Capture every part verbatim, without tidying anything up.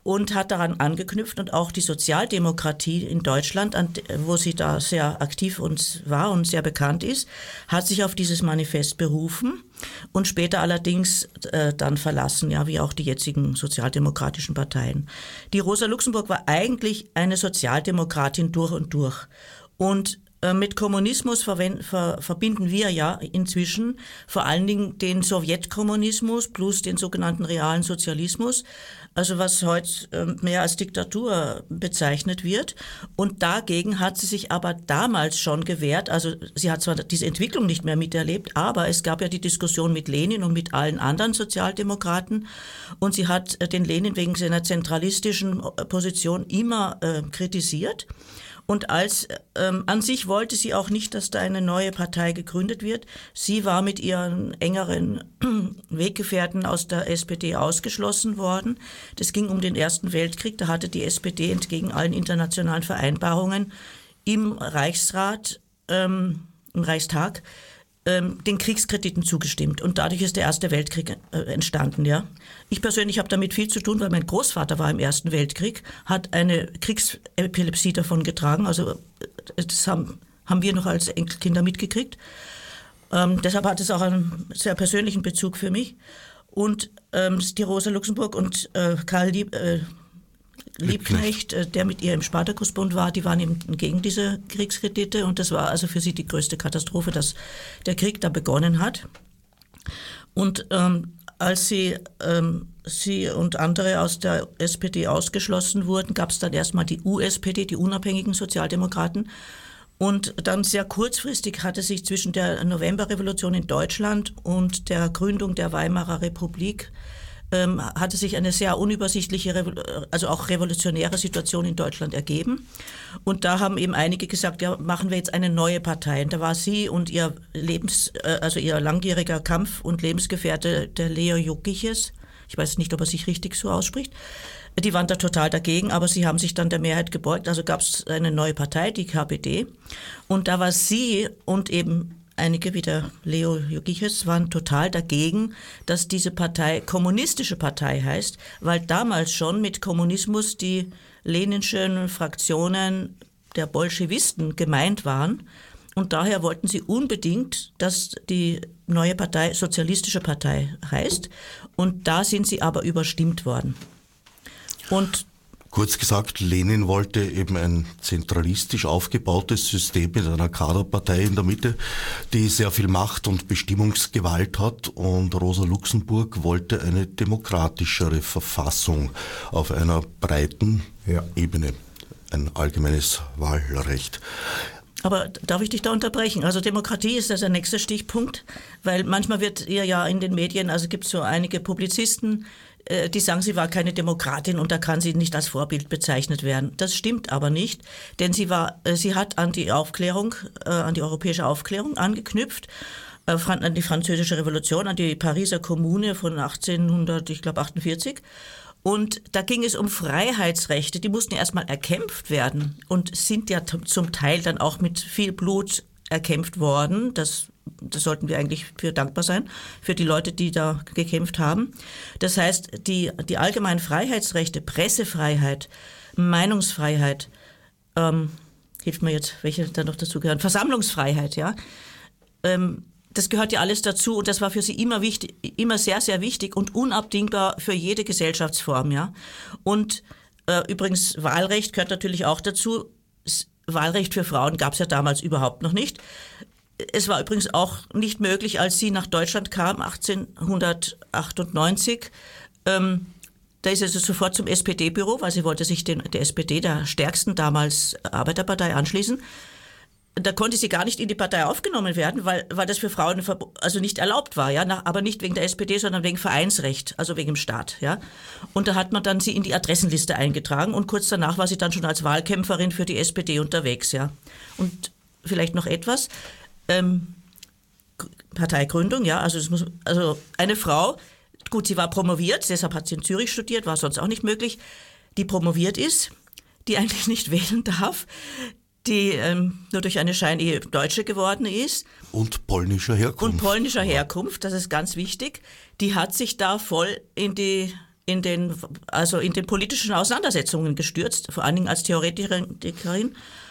und hat daran angeknüpft und auch die Sozialdemokratie in Deutschland, an, wo sie da sehr aktiv und war und sehr bekannt ist, hat sich auf dieses Manifest berufen und später allerdings äh, dann verlassen, ja, wie auch die jetzigen sozialdemokratischen Parteien. Die Rosa Luxemburg war eigentlich eine Sozialdemokratin durch und durch. Und mit Kommunismus verwenden, ver, verbinden wir ja inzwischen vor allen Dingen den Sowjetkommunismus plus den sogenannten realen Sozialismus, also was heute mehr als Diktatur bezeichnet wird. Und dagegen hat sie sich aber damals schon gewehrt. Also sie hat zwar diese Entwicklung nicht mehr miterlebt, aber es gab ja die Diskussion mit Lenin und mit allen anderen Sozialdemokraten. Und sie hat den Lenin wegen seiner zentralistischen Position immer äh, kritisiert. Und als ähm, an sich wollte sie auch nicht, dass da eine neue Partei gegründet wird. Sie war mit ihren engeren Weggefährten aus der S P D ausgeschlossen worden. Das ging um den Ersten Weltkrieg. Da hatte die S P D entgegen allen internationalen Vereinbarungen im Reichsrat, ähm, im Reichstag, ähm, den Kriegskrediten zugestimmt. Und dadurch ist der Erste Weltkrieg äh, entstanden, ja. Ich persönlich habe damit viel zu tun, weil mein Großvater war im Ersten Weltkrieg, hat eine Kriegsepilepsie davon getragen. Also das haben, haben wir noch als Enkelkinder mitgekriegt. Ähm, deshalb hat es auch einen sehr persönlichen Bezug für mich. Und ähm, die Rosa Luxemburg und äh, Karl Lieb, äh, Liebknecht, äh, der mit ihr im Spartakusbund war, die waren eben gegen diese Kriegskredite. Und das war also für sie die größte Katastrophe, dass der Krieg da begonnen hat. Und ähm, als sie, ähm, sie und andere aus der S P D ausgeschlossen wurden, gab es dann erstmal die U S P D, die unabhängigen Sozialdemokraten. Und dann sehr kurzfristig hatte sich zwischen der Novemberrevolution in Deutschland und der Gründung der Weimarer Republik ähm, hatte sich eine sehr unübersichtliche, also auch revolutionäre Situation in Deutschland ergeben. Und da haben eben einige gesagt, ja, machen wir jetzt eine neue Partei. Und da war sie und ihr Lebens, also ihr langjähriger Kampf- und Lebensgefährte, der Leo Jogiches, ich weiß nicht, ob er sich richtig so ausspricht, die waren da total dagegen, aber sie haben sich dann der Mehrheit gebeugt. Also gab es eine neue Partei, die K P D. Und da war sie und eben einige wie der Leo Jogiches waren total dagegen, dass diese Partei kommunistische Partei heißt, weil damals schon mit Kommunismus die leninschen Fraktionen der Bolschewisten gemeint waren. Und daher wollten sie unbedingt, dass die neue Partei Sozialistische Partei heißt. Und da sind sie aber überstimmt worden. Und kurz gesagt, Lenin wollte eben ein zentralistisch aufgebautes System mit einer Kaderpartei in der Mitte, die sehr viel Macht und Bestimmungsgewalt hat, und Rosa Luxemburg wollte eine demokratischere Verfassung auf einer breiten ja. Ebene, ein allgemeines Wahlrecht. Aber darf ich dich da unterbrechen? Also Demokratie ist das der nächste Stichpunkt, weil manchmal wird ihr ja in den Medien, also gibt es so einige Publizisten, die sagen, sie war keine Demokratin und da kann sie nicht als Vorbild bezeichnet werden. Das stimmt aber nicht, denn sie war, sie hat an die Aufklärung, an die europäische Aufklärung angeknüpft, an die französische Revolution, an die Pariser Kommune von achtzehnhundertachtundvierzig. Und da ging es um Freiheitsrechte, die mussten erstmal erkämpft werden und sind ja zum Teil dann auch mit viel Blut erkämpft worden. Das Das sollten wir eigentlich für dankbar sein, für die Leute, die da gekämpft haben. Das heißt, die, die allgemeinen Freiheitsrechte, Pressefreiheit, Meinungsfreiheit, ähm, hilft mir jetzt, welche da noch dazu gehören, Versammlungsfreiheit, ja, ähm, das gehört ja alles dazu und das war für sie immer wichtig, immer sehr, sehr wichtig und unabdingbar für jede Gesellschaftsform, ja. Und äh, übrigens Wahlrecht gehört natürlich auch dazu. Wahlrecht für Frauen gab es ja damals überhaupt noch nicht. Es war übrigens auch nicht möglich, als sie nach Deutschland kam, achtzehnhundertachtundneunzig. Ähm, da ist sie sofort zum S P D-Büro, weil sie wollte sich den, der S P D, der stärksten damals Arbeiterpartei, anschließen. Da konnte sie gar nicht in die Partei aufgenommen werden, weil, weil das für Frauen also nicht erlaubt war, ja, nach, aber nicht wegen der S P D, sondern wegen Vereinsrecht, also wegen dem Staat, ja. Und da hat man dann sie in die Adressenliste eingetragen und kurz danach war sie dann schon als Wahlkämpferin für die S P D unterwegs, ja. Und vielleicht noch etwas. Ähm, Parteigründung, ja, also es muss, also eine Frau, gut, sie war promoviert, deshalb hat sie in Zürich studiert, war sonst auch nicht möglich, die promoviert ist, die eigentlich nicht wählen darf, die ähm, nur durch eine Scheinehe Deutsche geworden ist. Und polnischer Herkunft. Und polnischer Herkunft, das ist ganz wichtig. Die hat sich da voll in die in den, also in den politischen Auseinandersetzungen gestürzt, vor allen Dingen als Theoretikerin.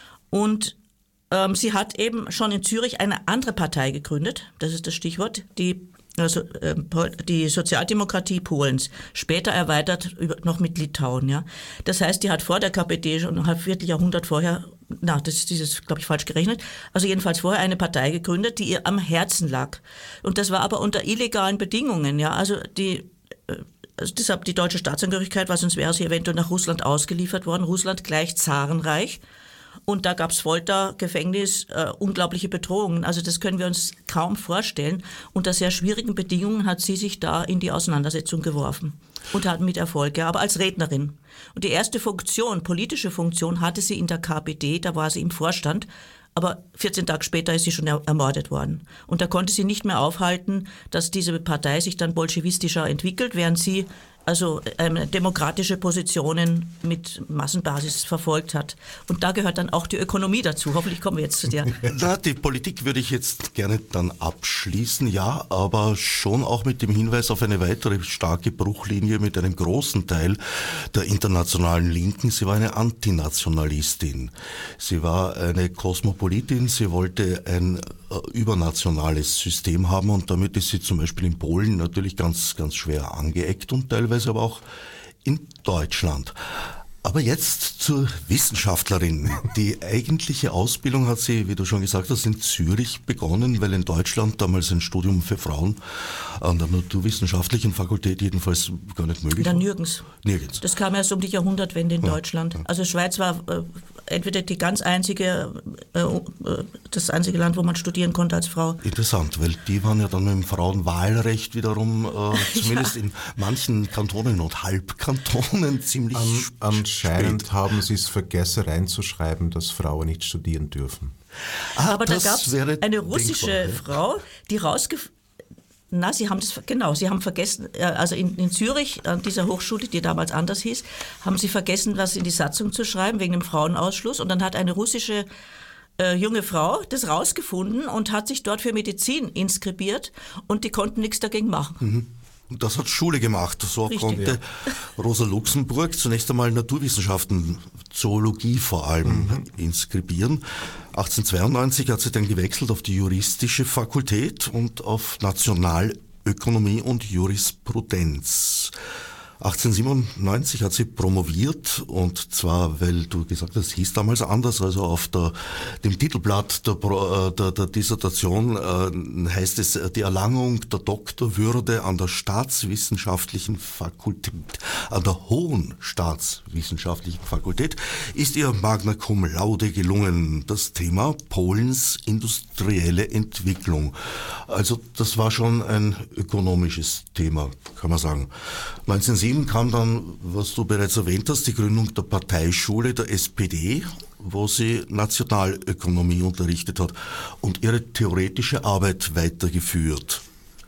Und ähm, sie hat eben schon in Zürich eine andere Partei gegründet, das ist das Stichwort, die Also äh, die Sozialdemokratie Polens, später erweitert über, noch mit Litauen. Ja. Das heißt, die hat vor der K P D schon ein Vierteljahrhundert vorher, na, das ist dieses, glaube ich, falsch gerechnet, also jedenfalls vorher eine Partei gegründet, die ihr am Herzen lag. Und das war aber unter illegalen Bedingungen. Ja. Also die Also deshalb die deutsche Staatsangehörigkeit, weil sonst wäre sie eventuell nach Russland ausgeliefert worden. Russland gleich Zarenreich. Und da gab es Folter, Gefängnis, äh, unglaubliche Bedrohungen. Also das können wir uns kaum vorstellen. Unter sehr schwierigen Bedingungen hat sie sich da in die Auseinandersetzung geworfen. Und hat mit Erfolg, ja, aber als Rednerin. Und die erste Funktion, politische Funktion, hatte sie in der K P D, da war sie im Vorstand. Aber vierzehn Tage später ist sie schon ermordet worden. Und da konnte sie nicht mehr aufhalten, dass diese Partei sich dann bolschewistischer entwickelt, während sie also ähm, demokratische Positionen mit Massenbasis verfolgt hat. Und da gehört dann auch die Ökonomie dazu. Hoffentlich kommen wir jetzt zu der. Na, die Politik würde ich jetzt gerne dann abschließen, ja, aber schon auch mit dem Hinweis auf eine weitere starke Bruchlinie mit einem großen Teil der internationalen Linken. Sie war eine Antinationalistin. Sie war eine Kosmopolitin. Sie wollte ein äh, übernationales System haben und damit ist sie zum Beispiel in Polen natürlich ganz, ganz schwer angeeckt und teilweise aber auch in Deutschland. Aber jetzt zur Wissenschaftlerin. Die eigentliche Ausbildung hat sie, wie du schon gesagt hast, in Zürich begonnen, weil in Deutschland damals ein Studium für Frauen an der Naturwissenschaftlichen Fakultät jedenfalls gar nicht möglich war. Dann nirgends. Nirgends. Das kam erst um die Jahrhundertwende in ja, Deutschland. Ja. Also Schweiz war äh, entweder die ganz einzige, äh, äh, das einzige Land, wo man studieren konnte als Frau. Interessant, weil die waren ja dann mit dem Frauenwahlrecht wiederum, äh, zumindest ja. in manchen Kantonen und Halbkantonen ziemlich an, an Anscheinend haben sie es vergessen reinzuschreiben, dass Frauen nicht studieren dürfen. Ah, aber da gab es eine russische denkbar, Frau, die rausgefunden Na, Sie haben das, genau, Sie haben vergessen, also in, in Zürich, an dieser Hochschule, die damals anders hieß, haben Sie vergessen, was in die Satzung zu schreiben, wegen dem Frauenausschluss. Und dann hat eine russische äh, junge Frau das rausgefunden und hat sich dort für Medizin inskribiert und die konnten nichts dagegen machen. Mhm. Und das hat Schule gemacht. So Richtig, konnte ja. Rosa Luxemburg zunächst einmal Naturwissenschaften, Zoologie vor allem, mhm. inskribieren. achtzehnhundertzweiundneunzig hat sie dann gewechselt auf die juristische Fakultät und auf Nationalökonomie und Jurisprudenz. achtzehnhundertsiebenundneunzig hat sie promoviert und zwar, weil du gesagt hast, hieß damals anders, also auf der, dem Titelblatt der, der, der Dissertation äh, heißt es die Erlangung der Doktorwürde an der Staatswissenschaftlichen Fakultät, an der Hohen Staatswissenschaftlichen Fakultät ist ihr Magna Cum Laude gelungen, das Thema Polens industrielle Entwicklung. Also das war schon ein ökonomisches Thema, kann man sagen. neunzehnhundertsieben kam dann, was du bereits erwähnt hast, die Gründung der Parteischule der S P D, wo sie Nationalökonomie unterrichtet hat und ihre theoretische Arbeit weitergeführt.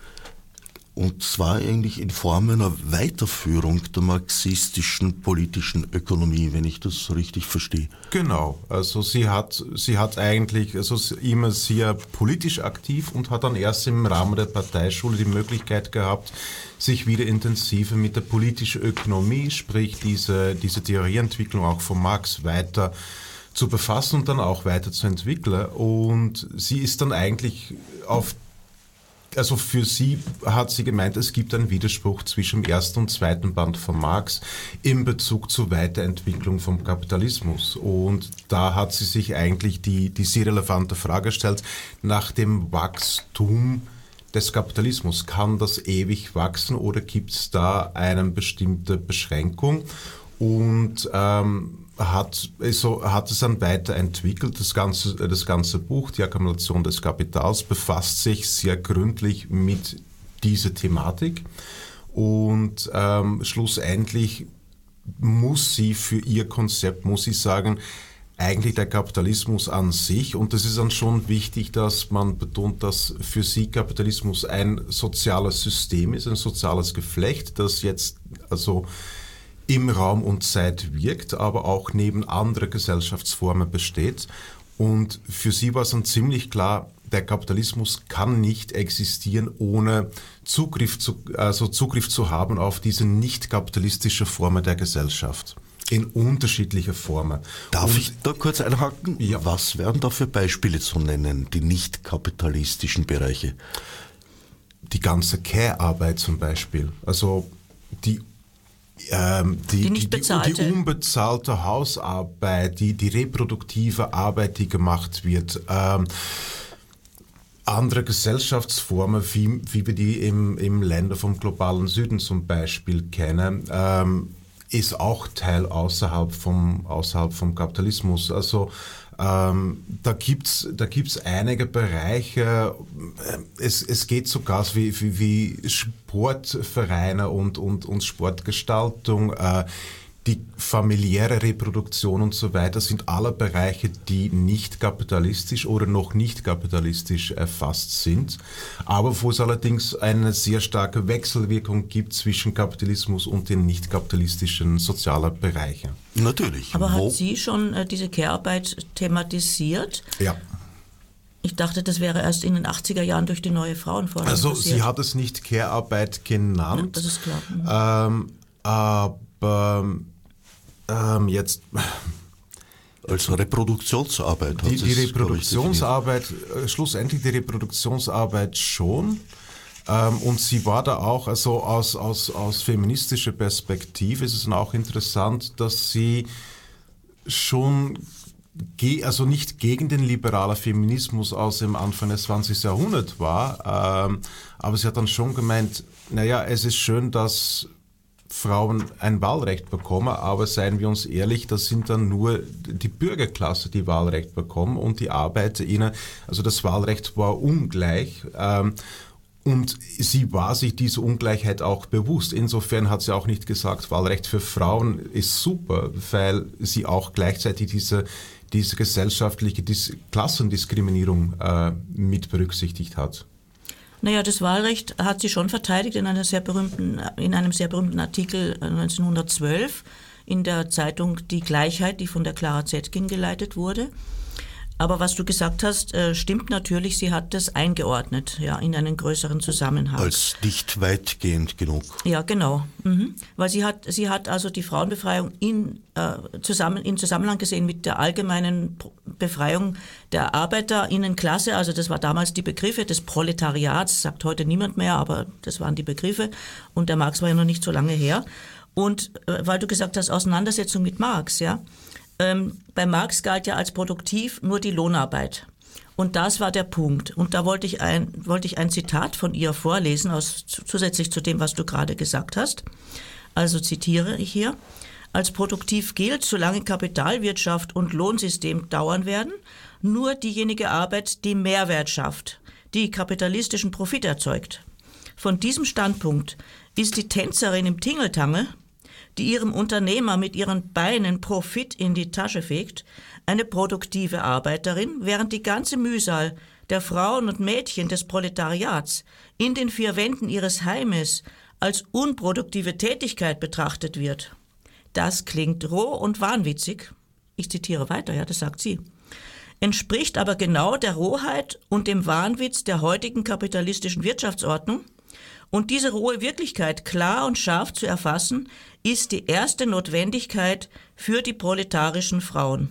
Und zwar eigentlich in Form einer Weiterführung der marxistischen politischen Ökonomie, wenn ich das richtig verstehe. Genau, also sie hat, sie hat eigentlich also immer sehr politisch aktiv und hat dann erst im Rahmen der Parteischule die Möglichkeit gehabt, sich wieder intensiver mit der politischen Ökonomie, sprich diese, diese Theorieentwicklung auch von Marx weiter zu befassen und dann auch weiterzuentwickeln. Und sie ist dann eigentlich auf Also für sie hat sie gemeint, es gibt einen Widerspruch zwischen dem ersten und zweiten Band von Marx in Bezug zur Weiterentwicklung vom Kapitalismus. Und da hat sie sich eigentlich die, die sehr relevante Frage gestellt nach dem Wachstum des Kapitalismus. Kann das ewig wachsen oder gibt es da eine bestimmte Beschränkung? Und ähm, hat, also hat es dann weiterentwickelt. Das ganze, das ganze Buch, die Akkumulation des Kapitals, befasst sich sehr gründlich mit dieser Thematik und ähm, schlussendlich muss sie für ihr Konzept, muss sie sagen, eigentlich der Kapitalismus an sich, und das ist dann schon wichtig, dass man betont, dass für sie Kapitalismus ein soziales System ist, ein soziales Geflecht, das jetzt also im Raum und Zeit wirkt, aber auch neben anderen Gesellschaftsformen besteht. Und für sie war es dann ziemlich klar, der Kapitalismus kann nicht existieren, ohne Zugriff zu, also Zugriff zu haben auf diese nicht kapitalistische Form der Gesellschaft. In unterschiedlicher Formen. Darf Und, ich da kurz einhaken? Ja. Was wären da für Beispiele zu nennen, die nicht kapitalistischen Bereiche? Die ganze Care-Arbeit zum Beispiel. Also die Ähm, die, die nicht bezahlte. Die, die unbezahlte Hausarbeit, die, die reproduktive Arbeit, die gemacht wird, ähm, andere Gesellschaftsformen, wie, wie wir die im, im Länder vom globalen Süden zum Beispiel kennen, ähm, ist auch Teil außerhalb vom, außerhalb vom Kapitalismus. Also Ähm, da gibt's da gibt's einige Bereiche, es, es geht sogar wie, wie, wie Sportvereine und, und, und Sportgestaltung, äh, die familiäre Reproduktion und so weiter sind alle Bereiche, die nicht kapitalistisch oder noch nicht kapitalistisch erfasst sind, aber wo es allerdings eine sehr starke Wechselwirkung gibt zwischen Kapitalismus und den nicht kapitalistischen sozialen Bereichen. Natürlich. Aber Wo? hat sie schon äh, diese Care-Arbeit thematisiert? Ja. Ich dachte, das wäre erst in den achtziger Jahren durch die neue Frauenforschung Also passiert. sie hat es nicht Care-Arbeit genannt. Ja, das ist klar. Mhm. Ähm, aber ähm, jetzt... Als Reproduktionsarbeit hat Die, die es, Reproduktionsarbeit, äh, schlussendlich die Reproduktionsarbeit schon. Ähm, und sie war da auch, also aus, aus, aus feministischer Perspektive ist es dann auch interessant, dass sie schon, ge- also nicht gegen den liberalen Feminismus aus dem Anfang des zwanzigsten Jahrhunderts war, ähm, aber sie hat dann schon gemeint, naja, es ist schön, dass Frauen ein Wahlrecht bekommen, aber seien wir uns ehrlich, das sind dann nur die Bürgerklasse, die Wahlrecht bekommen und die ArbeiterInnen, also das Wahlrecht war ungleich ähm, und sie war sich dieser Ungleichheit auch bewusst. Insofern hat sie auch nicht gesagt, Wahlrecht für Frauen ist super, weil sie auch gleichzeitig diese, diese gesellschaftliche Dis- Klassendiskriminierung äh, mit berücksichtigt hat. Naja, das Wahlrecht hat sie schon verteidigt in, einer sehr berühmten, in einem sehr berühmten Artikel neunzehnhundertzwölf in der Zeitung Die Gleichheit, die von der Clara Zetkin geleitet wurde. Aber was du gesagt hast, stimmt natürlich, sie hat das eingeordnet, ja, in einen größeren Zusammenhang. Als nicht weitgehend genug. Ja, genau. Mhm. Weil sie hat, sie hat also die Frauenbefreiung in, äh, zusammen, in Zusammenhang gesehen mit der allgemeinen Befreiung der ArbeiterInnenklasse. Also das war damals die Begriffe des Proletariats, sagt heute niemand mehr, aber das waren die Begriffe. Und der Marx war ja noch nicht so lange her. Und äh, weil du gesagt hast, Auseinandersetzung mit Marx, ja. Ähm, bei Marx galt ja als produktiv nur die Lohnarbeit. Und das war der Punkt. Und da wollte ich ein, wollte ich ein Zitat von ihr vorlesen, aus, zusätzlich zu dem, was du gerade gesagt hast. Also zitiere ich hier. Als produktiv gilt, solange Kapitalwirtschaft und Lohnsystem dauern werden, nur diejenige Arbeit, die Mehrwert schafft, die kapitalistischen Profit erzeugt. Von diesem Standpunkt ist die Tänzerin im Tingeltangel, die ihrem Unternehmer mit ihren Beinen Profit in die Tasche fegt, eine produktive Arbeiterin, während die ganze Mühsal der Frauen und Mädchen des Proletariats in den vier Wänden ihres Heimes als unproduktive Tätigkeit betrachtet wird. Das klingt roh und wahnwitzig. Ich zitiere weiter, ja, das sagt sie. Entspricht aber genau der Rohheit und dem Wahnwitz der heutigen kapitalistischen Wirtschaftsordnung. Und diese rohe Wirklichkeit klar und scharf zu erfassen, ist die erste Notwendigkeit für die proletarischen Frauen.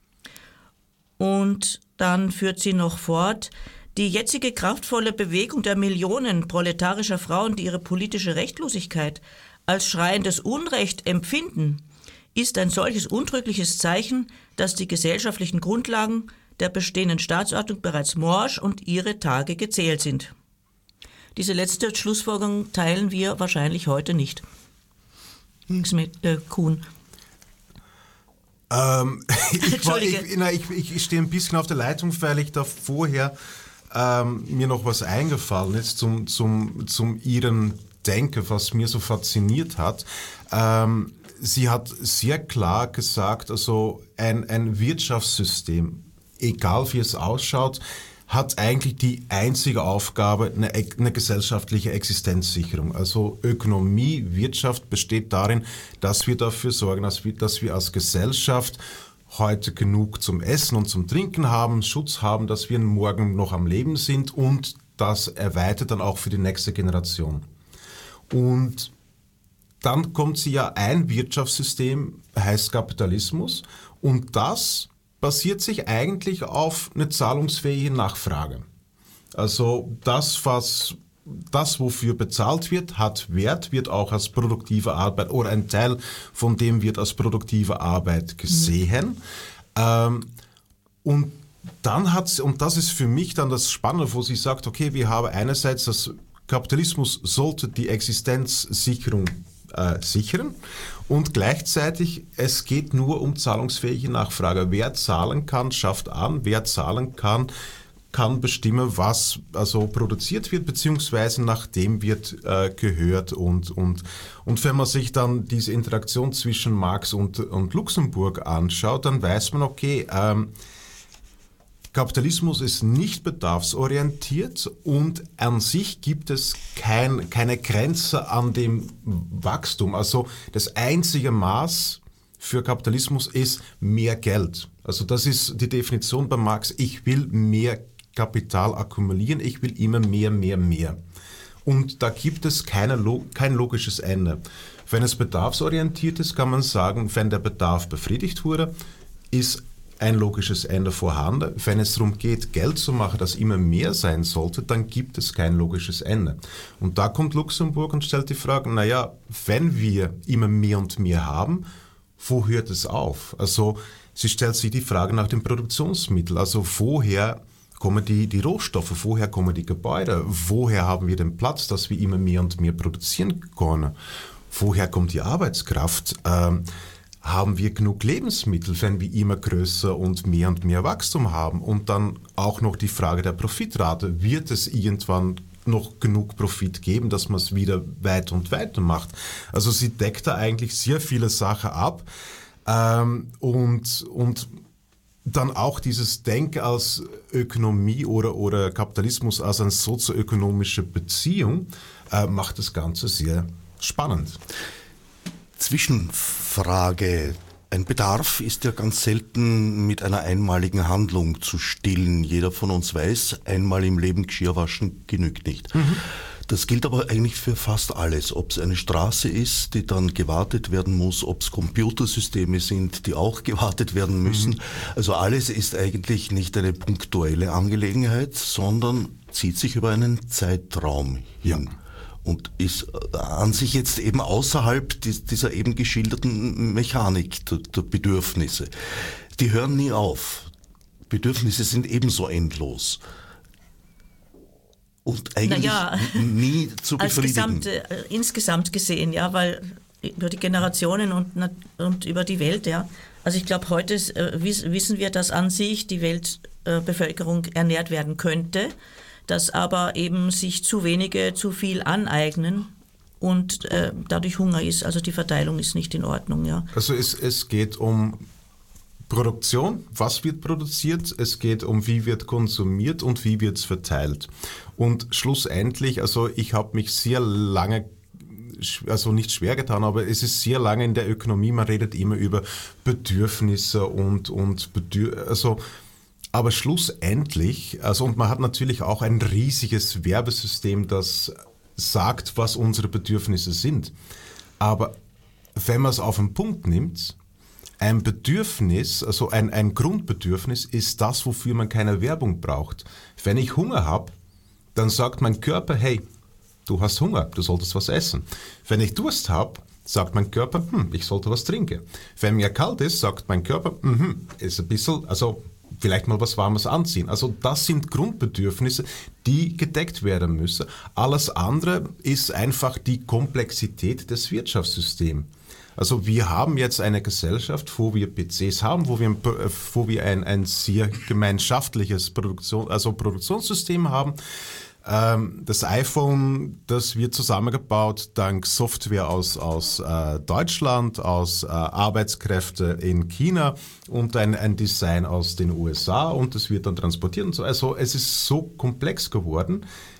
Und dann führt sie noch fort, die jetzige kraftvolle Bewegung der Millionen proletarischer Frauen, die ihre politische Rechtlosigkeit als schreiendes Unrecht empfinden, ist ein solches untrügliches Zeichen, dass die gesellschaftlichen Grundlagen der bestehenden Staatsordnung bereits morsch und ihre Tage gezählt sind. Diese letzte Schlussfolgerung teilen wir wahrscheinlich heute nicht. Mit äh, Kuhn. Ähm, ich, war, ich, na, ich, ich stehe ein bisschen auf der Leitung, weil ich da vorher ähm, mir noch was eingefallen ist zum, zum, zum ihren Denken, was mir so fasziniert hat. Ähm, sie hat sehr klar gesagt, also ein, ein Wirtschaftssystem, egal wie es ausschaut, hat eigentlich die einzige Aufgabe eine, eine gesellschaftliche Existenzsicherung. Also Ökonomie, Wirtschaft besteht darin, dass wir dafür sorgen, dass wir, dass wir als Gesellschaft heute genug zum Essen und zum Trinken haben, Schutz haben, dass wir morgen noch am Leben sind und das erweitert dann auch für die nächste Generation. Und dann kommt sie ja ein Wirtschaftssystem, heißt Kapitalismus, und das basiert sich eigentlich auf eine zahlungsfähige Nachfrage. Also das, was, das, wofür bezahlt wird, hat Wert, wird auch als produktive Arbeit oder ein Teil von dem wird als produktive Arbeit gesehen. Mhm. Ähm, und dann hat und das ist für mich dann das Spannende, wo sie sagt, okay, wir haben einerseits das Kapitalismus sollte die Existenzsicherung äh, sichern und gleichzeitig es geht nur um zahlungsfähige Nachfrage. Wer zahlen kann, schafft an, wer zahlen kann, kann bestimmen, was also produziert wird, beziehungsweise nach dem wird äh, gehört. Und, und, und wenn man sich dann diese Interaktion zwischen Marx und, und Luxemburg anschaut, dann weiß man, okay, ähm, Kapitalismus ist nicht bedarfsorientiert und an sich gibt es kein, keine Grenze an dem Wachstum. Also das einzige Maß für Kapitalismus ist mehr Geld. Also das ist die Definition bei Marx. Ich will mehr Kapital akkumulieren, ich will immer mehr, mehr, mehr. Und da gibt es keine, kein logisches Ende. Wenn es bedarfsorientiert ist, kann man sagen, wenn der Bedarf befriedigt wurde, ist ein logisches Ende vorhanden. Wenn es darum geht, Geld zu machen, das immer mehr sein sollte, dann gibt es kein logisches Ende. Und da kommt Luxemburg und stellt die Frage, naja, wenn wir immer mehr und mehr haben, wo hört es auf? Also sie stellt sich die Frage nach dem Produktionsmittel. Also woher kommen die, die Rohstoffe, woher kommen die Gebäude, woher haben wir den Platz, dass wir immer mehr und mehr produzieren können? Woher kommt die Arbeitskraft? Ähm, haben wir genug Lebensmittel, wenn wir immer größer und mehr und mehr Wachstum haben? Und dann auch noch die Frage der Profitrate. Wird es irgendwann noch genug Profit geben, dass man es wieder weiter und weiter macht? Also sie deckt da eigentlich sehr viele Sachen ab. Ähm, und, und dann auch dieses Denken als Ökonomie oder, oder Kapitalismus als eine sozioökonomische Beziehung äh, macht das Ganze sehr spannend. Zwischenfrage. Ein Bedarf ist ja ganz selten mit einer einmaligen Handlung zu stillen. Jeder von uns weiß, einmal im Leben Geschirr waschen genügt nicht. Mhm. Das gilt aber eigentlich für fast alles. Ob es eine Straße ist, die dann gewartet werden muss, ob es Computersysteme sind, die auch gewartet werden müssen. Mhm. Also alles ist eigentlich nicht eine punktuelle Angelegenheit, sondern zieht sich über einen Zeitraum hin. Ja. Und ist an sich jetzt eben außerhalb dieser eben geschilderten Mechanik der, der Bedürfnisse. Die hören nie auf. Bedürfnisse sind ebenso endlos. Und eigentlich naja, nie zu befriedigen. Als gesamt, äh, insgesamt gesehen, ja, weil über die Generationen und, und über die Welt, ja. Also ich glaube, heute äh, wissen wir, dass an sich die Weltbevölkerung äh, ernährt werden könnte, dass aber eben sich zu wenige zu viel aneignen und äh, dadurch Hunger ist. Also die Verteilung ist nicht in Ordnung, ja. Also es, es geht um Produktion, was wird produziert, es geht um wie wird konsumiert und wie wird es verteilt. Und schlussendlich, also ich habe mich sehr lange, also nicht schwer getan, aber es ist sehr lange in der Ökonomie, man redet immer über Bedürfnisse und, und Bedür- also aber schlussendlich, also und man hat natürlich auch ein riesiges Werbesystem, das sagt, was unsere Bedürfnisse sind. Aber wenn man es auf den Punkt nimmt, ein Bedürfnis, also ein, ein Grundbedürfnis ist das, wofür man keine Werbung braucht. Wenn ich Hunger habe, dann sagt mein Körper, hey, du hast Hunger, du solltest was essen. Wenn ich Durst habe, sagt mein Körper, hm, ich sollte was trinken. Wenn mir kalt ist, sagt mein Körper, hm, ist ein bisschen, also vielleicht mal was Warmes anziehen. Also das sind Grundbedürfnisse, die gedeckt werden müssen. Alles andere ist einfach die Komplexität des Wirtschaftssystems. Also wir haben jetzt eine Gesellschaft, wo wir P Cs haben, wo wir, wo wir ein, ein sehr gemeinschaftliches Produktion, also Produktionssystem haben. Das iPhone, das wird zusammengebaut dank Software aus, aus äh, Deutschland, aus äh, Arbeitskräfte in China und ein, ein Design aus den U S A und das wird dann transportiert und so. Also es ist so komplex geworden,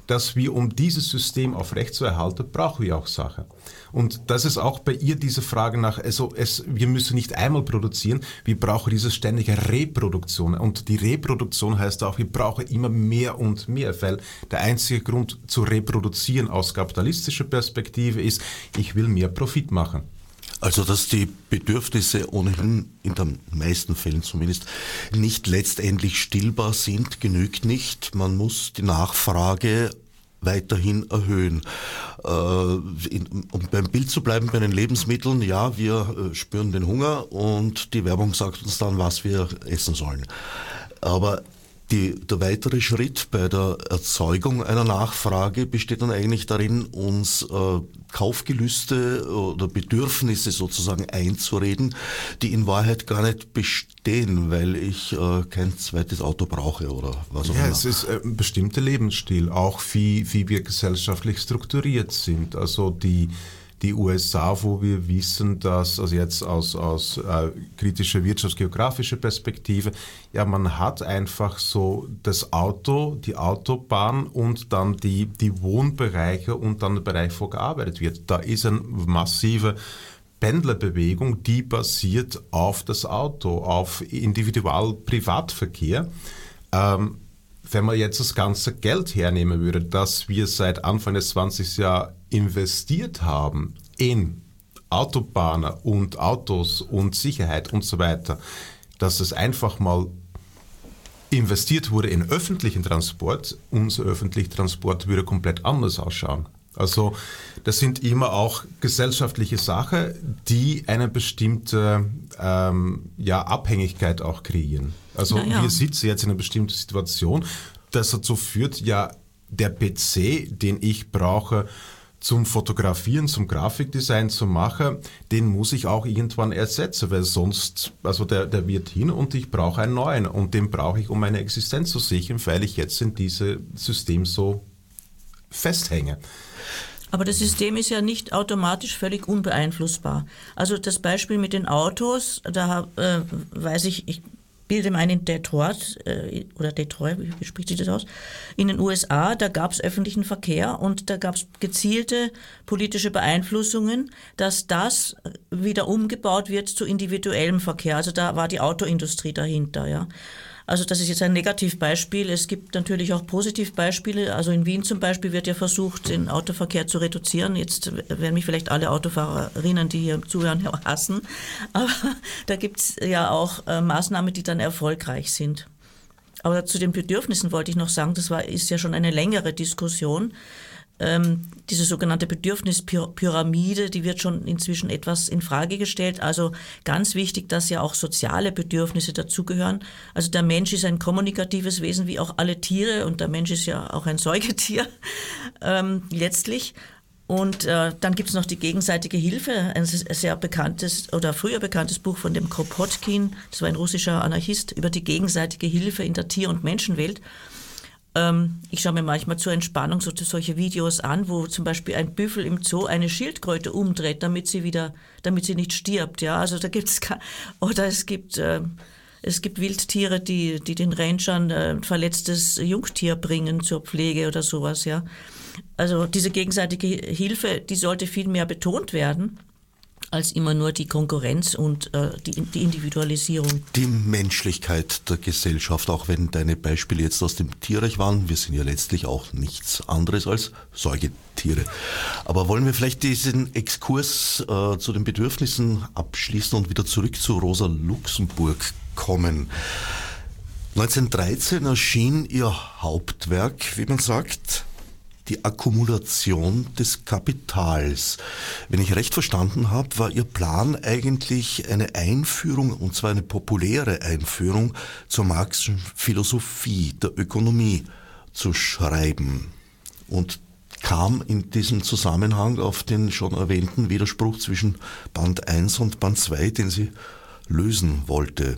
dass wir, um dieses System aufrechtzuerhalten, brauchen wir auch Sachen. Und das ist auch bei ihr diese Frage nach, also es, wir müssen nicht einmal produzieren, wir brauchen diese ständige Reproduktion. Und die Reproduktion heißt auch, wir brauchen immer mehr und mehr, weil der einzige Grund zu reproduzieren aus kapitalistischer Perspektive ist, ich will mehr Profit machen. Also, dass die Bedürfnisse ohnehin, in den meisten Fällen zumindest, nicht letztendlich stillbar sind, genügt nicht. Man muss die Nachfrage weiterhin erhöhen. Äh, in, um beim Bild zu bleiben, bei den Lebensmitteln, ja, wir äh, spüren den Hunger und die Werbung sagt uns dann, was wir essen sollen. Aber Die, der weitere Schritt bei der Erzeugung einer Nachfrage besteht dann eigentlich darin, uns äh, Kaufgelüste oder Bedürfnisse sozusagen einzureden, die in Wahrheit gar nicht bestehen, weil ich äh, kein zweites Auto brauche oder was auch immer. Ja, es ist ein bestimmter Lebensstil, auch wie, wie wir gesellschaftlich strukturiert sind. Also die Die U S A, wo wir wissen, dass, also jetzt aus, aus äh, kritischer wirtschaftsgeografischer Perspektive, ja, man hat einfach so das Auto, die Autobahn und dann die, die Wohnbereiche und dann der Bereich, wo gearbeitet wird. Da ist eine massive Pendlerbewegung, die basiert auf das Auto, auf Individual-Privatverkehr. Ähm, Wenn man jetzt das ganze Geld hernehmen würde, das wir seit Anfang des zwanzigsten Jahrhunderts investiert haben in Autobahnen und Autos und Sicherheit und so weiter, dass es einfach mal investiert wurde in öffentlichen Transport, unser öffentlicher Transport würde komplett anders ausschauen. Also das sind immer auch gesellschaftliche Sachen, die eine bestimmte ähm, ja, Abhängigkeit auch kreieren. Also ja, ja. Wir sitzen jetzt in einer bestimmten Situation, das dazu führt, ja, der P C, den ich brauche zum Fotografieren, zum Grafikdesign zu machen, den muss ich auch irgendwann ersetzen, weil sonst, also der, der wird hin und ich brauche einen neuen und den brauche ich, um meine Existenz zu sichern, weil ich jetzt in diesem System so festhänge. Aber das System ist ja nicht automatisch völlig unbeeinflussbar. Also das Beispiel mit den Autos, da äh, weiß ich, ich bilde meinen in Detroit, äh, oder Detroit, wie spricht sich das aus? In den U S A, da gab es öffentlichen Verkehr und da gab es gezielte politische Beeinflussungen, dass das wieder umgebaut wird zu individuellem Verkehr. Also da war die Autoindustrie dahinter, ja. Also das ist jetzt ein Negativbeispiel. Es gibt natürlich auch Positivbeispiele. Also in Wien zum Beispiel wird ja versucht, den Autoverkehr zu reduzieren. Jetzt werden mich vielleicht alle Autofahrerinnen, die hier zuhören, hassen. Aber da gibt es ja auch äh, Maßnahmen, die dann erfolgreich sind. Aber zu den Bedürfnissen wollte ich noch sagen, das war, ist ja schon eine längere Diskussion. Ähm, diese sogenannte Bedürfnispyramide, die wird schon inzwischen etwas in Frage gestellt. Also ganz wichtig, dass ja auch soziale Bedürfnisse dazugehören. Also der Mensch ist ein kommunikatives Wesen wie auch alle Tiere und der Mensch ist ja auch ein Säugetier ähm, letztlich. Und äh, dann gibt es noch die gegenseitige Hilfe, ein sehr bekanntes oder früher bekanntes Buch von dem Kropotkin, das war ein russischer Anarchist, über die gegenseitige Hilfe in der Tier- und Menschenwelt. Ich schaue mir manchmal zur Entspannung so, solche Videos an, wo zum Beispiel ein Büffel im Zoo eine Schildkröte umdreht, damit sie wieder, damit sie nicht stirbt. Ja, also da gibt's oder es gibt äh, es gibt Wildtiere, die die den Rangern äh, ein verletztes Jungtier bringen zur Pflege oder sowas. Ja, also diese gegenseitige Hilfe, die sollte viel mehr betont werden, als immer nur die Konkurrenz und äh, die, die Individualisierung. Die Menschlichkeit der Gesellschaft, auch wenn deine Beispiele jetzt aus dem Tierreich waren, wir sind ja letztlich auch nichts anderes als Säugetiere. Aber wollen wir vielleicht diesen Exkurs äh, zu den Bedürfnissen abschließen und wieder zurück zu Rosa Luxemburg kommen? neunzehnhundertdreizehn erschien ihr Hauptwerk, wie man sagt, Die Akkumulation des Kapitals. Wenn ich recht verstanden habe, war Ihr Plan eigentlich eine Einführung, und zwar eine populäre Einführung zur Marxischen Philosophie der Ökonomie zu schreiben. Und kam in diesem Zusammenhang auf den schon erwähnten Widerspruch zwischen Band eins und Band zwei, den sie lösen wollte.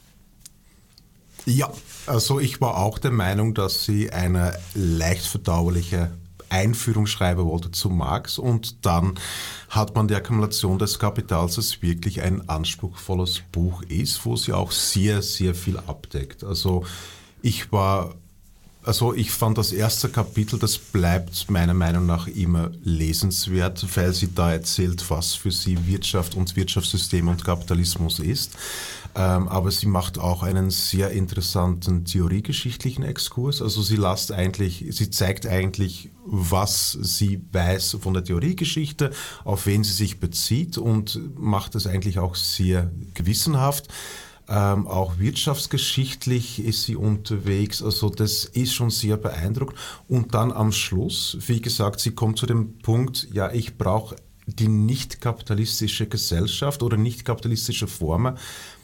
Ja, also ich war auch der Meinung, dass sie eine leicht verdauliche Einführung schreiben wollte zu Marx, und dann hat man die Akkumulation des Kapitals, das wirklich ein anspruchsvolles Buch ist, wo sie auch sehr, sehr viel abdeckt. Also ich war Also ich fand das erste Kapitel, das bleibt meiner Meinung nach immer lesenswert, weil sie da erzählt, was für sie Wirtschaft und Wirtschaftssystem und Kapitalismus ist. Ähm, aber sie macht auch einen sehr interessanten theoriegeschichtlichen Exkurs. Also sie lässt eigentlich, sie zeigt eigentlich, was sie weiß von der Theoriegeschichte, auf wen sie sich bezieht und macht es eigentlich auch sehr gewissenhaft. Ähm, auch wirtschaftsgeschichtlich ist sie unterwegs, also das ist schon sehr beeindruckend. Und dann am Schluss, wie gesagt, sie kommt zu dem Punkt, ja, ich brauche die nicht kapitalistische Gesellschaft oder nicht kapitalistische Formen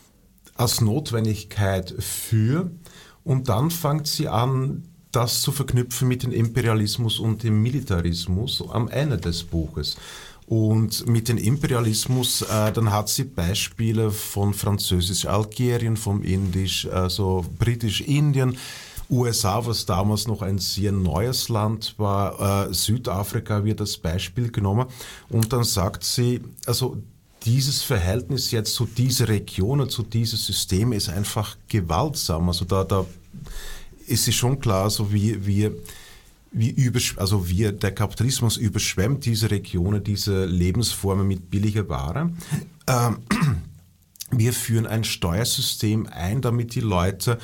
als Notwendigkeit für, und dann fängt sie an, das zu verknüpfen mit dem Imperialismus und dem Militarismus am Ende des Buches. Und mit dem Imperialismus, äh, dann hat sie Beispiele von Französisch-Algerien, vom Indisch, also Britisch-Indien, U S A, was damals noch ein sehr neues Land war, äh, Südafrika wird als Beispiel genommen. Und dann sagt sie, also dieses Verhältnis jetzt zu dieser Region, zu diesem System ist einfach gewaltsam. Also da, da ist es schon klar, so wie wir, wie übersch- also wir, der Kapitalismus überschwemmt diese Regionen, diese Lebensformen mit billiger Ware. Ähm, wir führen ein Steuersystem ein, damit die Leute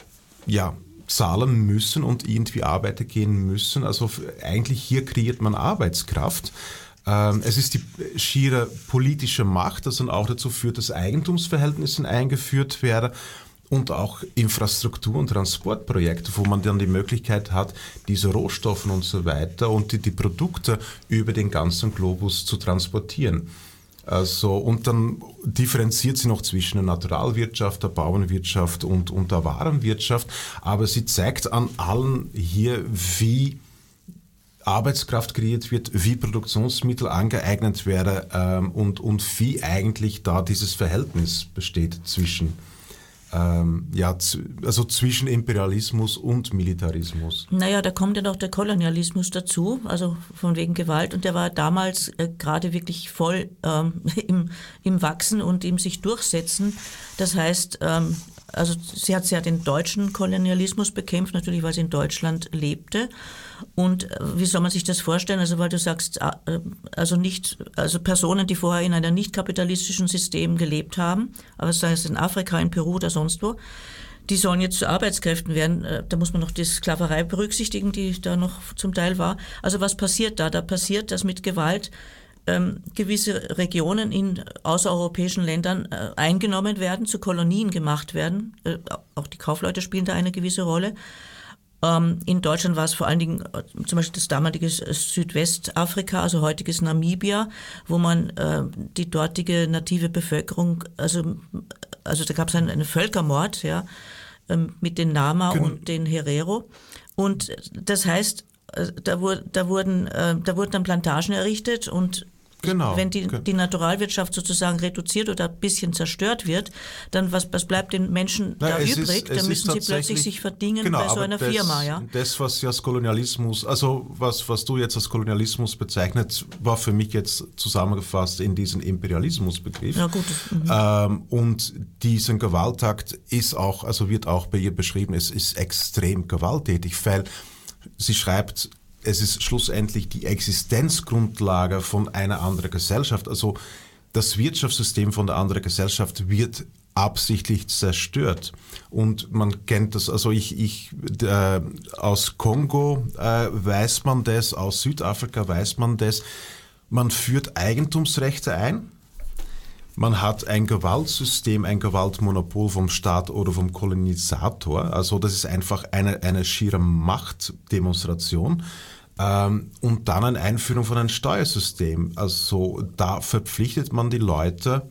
ja zahlen müssen und irgendwie arbeiten gehen müssen. Also eigentlich hier kreiert man Arbeitskraft. Es ist die schiere politische Macht, das dann auch dazu führt, dass Eigentumsverhältnisse eingeführt werden und auch Infrastruktur- und Transportprojekte, wo man dann die Möglichkeit hat, diese Rohstoffe und so weiter und die, die Produkte über den ganzen Globus zu transportieren. Also, und dann differenziert sie noch zwischen der Naturalwirtschaft, der Bauernwirtschaft und, und der Warenwirtschaft, aber sie zeigt an allen hier, wie Arbeitskraft kreiert wird, wie Produktionsmittel angeeignet werden ähm, und, und wie eigentlich da dieses Verhältnis besteht zwischen, ähm, ja, z- also zwischen Imperialismus und Militarismus. Naja, da kommt ja noch der Kolonialismus dazu, also von wegen Gewalt, und der war damals äh, gerade wirklich voll ähm, im, im Wachsen und im sich durchsetzen. Das heißt, ähm, also sie hat ja den deutschen Kolonialismus bekämpft, natürlich, weil sie in Deutschland lebte. Und wie soll man sich das vorstellen? Also weil du sagst, also nicht, also Personen, die vorher in einem nicht kapitalistischen System gelebt haben, aber sei es in Afrika, in Peru oder sonst wo, die sollen jetzt zu Arbeitskräften werden. Da muss man noch die Sklaverei berücksichtigen, die da noch zum Teil war. Also was passiert da? Da passiert, dass mit Gewalt ähm, gewisse Regionen in außereuropäischen Ländern äh, eingenommen werden, zu Kolonien gemacht werden. Äh, auch die Kaufleute spielen da eine gewisse Rolle. In Deutschland war es vor allen Dingen zum Beispiel das damalige Südwestafrika, also heutiges Namibia, wo man äh, die dortige native Bevölkerung, also, also da gab es einen, einen Völkermord, ja, ähm, mit den Nama Gen- und den Herero. Und das heißt, da, wurde, da, wurden, äh, da wurden dann Plantagen errichtet und Genau. Wenn die, die Naturalwirtschaft sozusagen reduziert oder ein bisschen zerstört wird, dann was, was bleibt den Menschen Na, da übrig? Dann müssen sie plötzlich sich verdingen genau, bei so einer das, Firma. Ja? Das, was ja als Kolonialismus, also was, was du jetzt als Kolonialismus bezeichnet, war für mich jetzt zusammengefasst in diesen Imperialismusbegriff. Ja, gut. Mhm. Ähm, und diesen Gewaltakt ist auch, also wird auch bei ihr beschrieben, es ist extrem gewalttätig, weil sie schreibt, es ist schlussendlich die Existenzgrundlage von einer anderen Gesellschaft. Also das Wirtschaftssystem von der anderen Gesellschaft wird absichtlich zerstört. Und man kennt das, also ich, ich äh, aus Kongo äh, weiß man das, aus Südafrika weiß man das. Man führt Eigentumsrechte ein. Man hat ein Gewaltsystem, ein Gewaltmonopol vom Staat oder vom Kolonisator. Also das ist einfach eine, eine schiere Machtdemonstration. Ähm, und dann eine Einführung von einem Steuersystem. Also da verpflichtet man die Leute,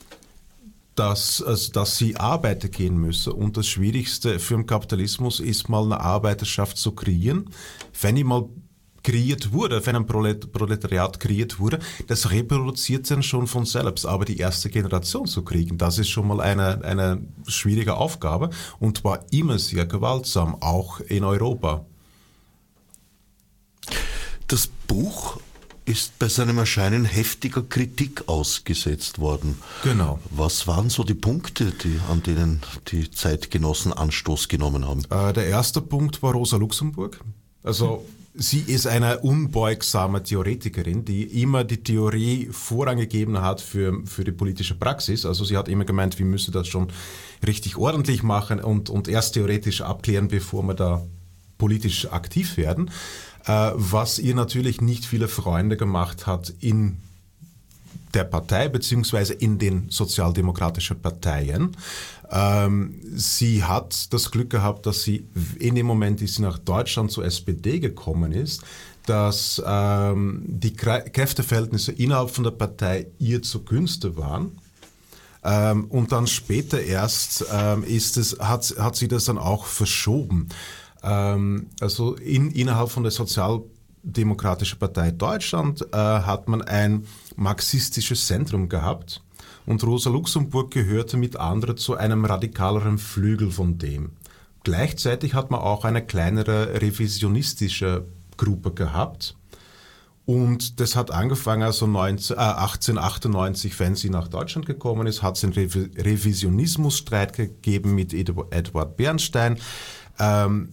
dass, also, dass sie arbeiten gehen müssen. Und das Schwierigste für den Kapitalismus ist mal eine Arbeiterschaft zu kreieren. Wenn die mal kreiert wurde, wenn ein Proletariat kreiert wurde, das reproduziert dann schon von selbst. Aber die erste Generation zu kriegen, das ist schon mal eine, eine schwierige Aufgabe und war immer sehr gewaltsam, auch in Europa. Das Buch ist bei seinem Erscheinen heftiger Kritik ausgesetzt worden. Genau. Was waren so die Punkte, die, an denen die Zeitgenossen Anstoß genommen haben? Äh, der erste Punkt war Rosa Luxemburg. Also sie ist eine unbeugsame Theoretikerin, die immer die Theorie Vorrang gegeben hat für, für die politische Praxis. Also sie hat immer gemeint, wir müssen das schon richtig ordentlich machen und, und erst theoretisch abklären, bevor wir da politisch aktiv werden. Was ihr natürlich nicht viele Freunde gemacht hat in der Partei beziehungsweise in den sozialdemokratischen Parteien. Ähm, sie hat das Glück gehabt, dass sie in dem Moment, die sie nach Deutschland zur S P D gekommen ist, dass ähm, die Kräfteverhältnisse innerhalb von der Partei ihr zugunsten waren. Ähm, und dann später erst ähm, ist es, hat, hat sie das dann auch verschoben. Also in, innerhalb von der Sozialdemokratischen Partei Deutschland äh, hat man ein marxistisches Zentrum gehabt und Rosa Luxemburg gehörte mit anderen zu einem radikaleren Flügel von dem. Gleichzeitig hat man auch eine kleinere revisionistische Gruppe gehabt und das hat angefangen, also neunzehn, äh, achtzehnhundertachtundneunzig, wenn sie nach Deutschland gekommen ist, hat es einen Rev- Revisionismusstreit gegeben mit Eduard Bernstein. Ähm,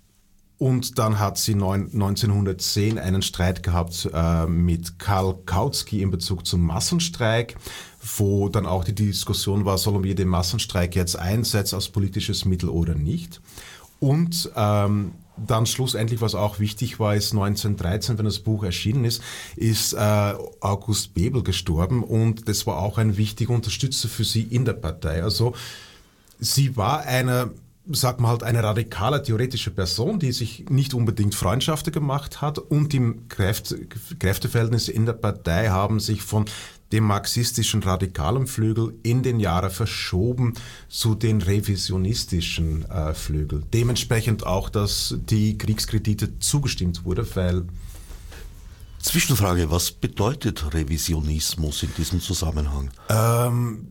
Und dann hat sie neunzehnhundertzehn einen Streit gehabt äh, mit Karl Kautsky in Bezug zum Massenstreik, wo dann auch die Diskussion war, sollen wir den Massenstreik jetzt einsetzen als politisches Mittel oder nicht. Und ähm, dann schlussendlich, was auch wichtig war, ist neunzehnhundertdreizehn, wenn das Buch erschienen ist, ist äh, August Bebel gestorben und das war auch ein wichtiger Unterstützer für sie in der Partei. Also sie war eine... sagt man halt, eine radikale theoretische Person, die sich nicht unbedingt Freundschaften gemacht hat und die Kräfte, Kräfteverhältnisse in der Partei haben sich von dem marxistischen radikalen Flügel in den Jahren verschoben zu den revisionistischen äh, Flügel. Dementsprechend auch, dass die Kriegskredite zugestimmt wurde, weil... Zwischenfrage, was bedeutet Revisionismus in diesem Zusammenhang? Ähm...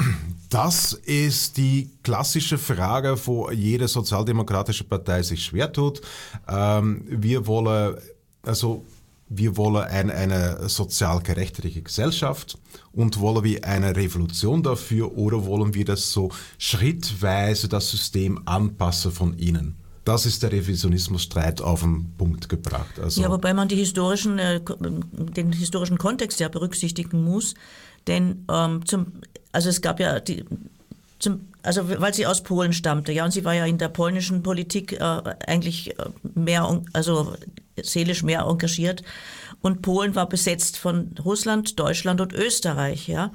Das ist die klassische Frage, wo jede sozialdemokratische Partei sich schwer tut. Ähm, wir wollen, also wir wollen eine, eine sozial gerechte Gesellschaft und wollen wir eine Revolution dafür oder wollen wir das so schrittweise das System anpassen von innen? Das ist der Revisionismusstreit auf den Punkt gebracht. Also ja, wobei man die historischen, äh, den historischen Kontext ja berücksichtigen muss, denn ähm, zum, also es gab ja die, zum, also weil sie aus Polen stammte, ja, und sie war ja in der polnischen Politik äh, eigentlich mehr, also seelisch mehr engagiert, und Polen war besetzt von Russland, Deutschland und Österreich, ja,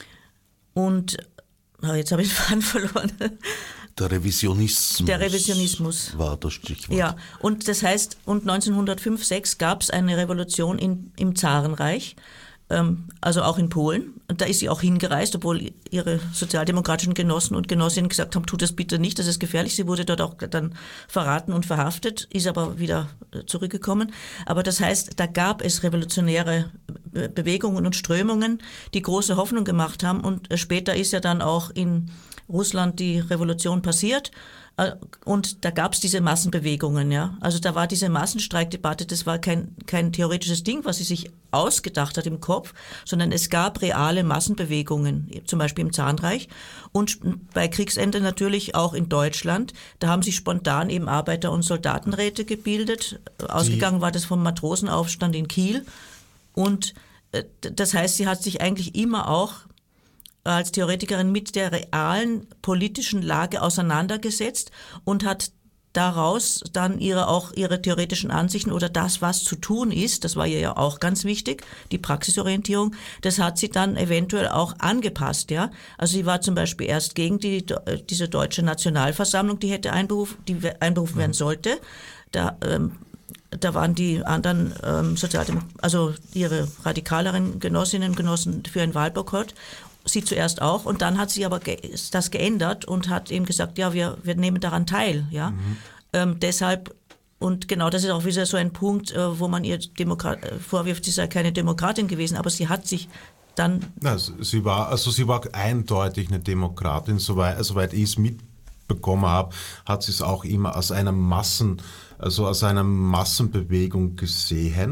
und oh, jetzt habe ich den Faden verloren. Der Revisionismus. Der Revisionismus. War das Stichwort. Ja, und das heißt, und neunzehnhundertfünf, sechs gab es eine Revolution in, im Zarenreich, ähm, also auch in Polen. Und da ist sie auch hingereist, obwohl ihre sozialdemokratischen Genossen und Genossinnen gesagt haben, tut das bitte nicht, das ist gefährlich. Sie wurde dort auch dann verraten und verhaftet, ist aber wieder zurückgekommen. Aber das heißt, da gab es revolutionäre Bewegungen und Strömungen, die große Hoffnung gemacht haben. Und später ist ja dann auch in Russland die Revolution passiert und da gab es diese Massenbewegungen, ja. Also da war diese Massenstreikdebatte, das war kein, kein theoretisches Ding, was sie sich ausgedacht hat im Kopf, sondern es gab reale Massenbewegungen, zum Beispiel im Zarenreich und bei Kriegsende natürlich auch in Deutschland. Da haben sich spontan eben Arbeiter- und Soldatenräte gebildet. Ausgegangen war das vom Matrosenaufstand in Kiel und das heißt, sie hat sich eigentlich immer auch als Theoretikerin mit der realen politischen Lage auseinandergesetzt und hat daraus dann ihre auch ihre theoretischen Ansichten oder das, was zu tun ist, das war ihr ja auch ganz wichtig, die Praxisorientierung, das hat sie dann eventuell auch angepasst, ja. Also sie war zum Beispiel erst gegen die, diese deutsche Nationalversammlung, die hätte einberufen, die einberufen werden sollte. Da, ähm, da waren die anderen ähm, Sozialdemokraten, also ihre radikaleren Genossinnen und Genossen für einen Wahlboykott. Sie zuerst auch und dann hat sie aber ge- das geändert und hat eben gesagt, ja, wir, wir nehmen daran teil, ja. Mhm. Ähm, deshalb, und genau das ist auch wieder so ein Punkt, äh, wo man ihr Demokrat, äh, vorwirft, sie sei keine Demokratin gewesen, aber sie hat sich dann... Ja, sie war, also sie war eindeutig eine Demokratin, soweit, soweit ich es mitbekommen habe, hat sie es auch immer als eine Massen, also als eine Massenbewegung gesehen.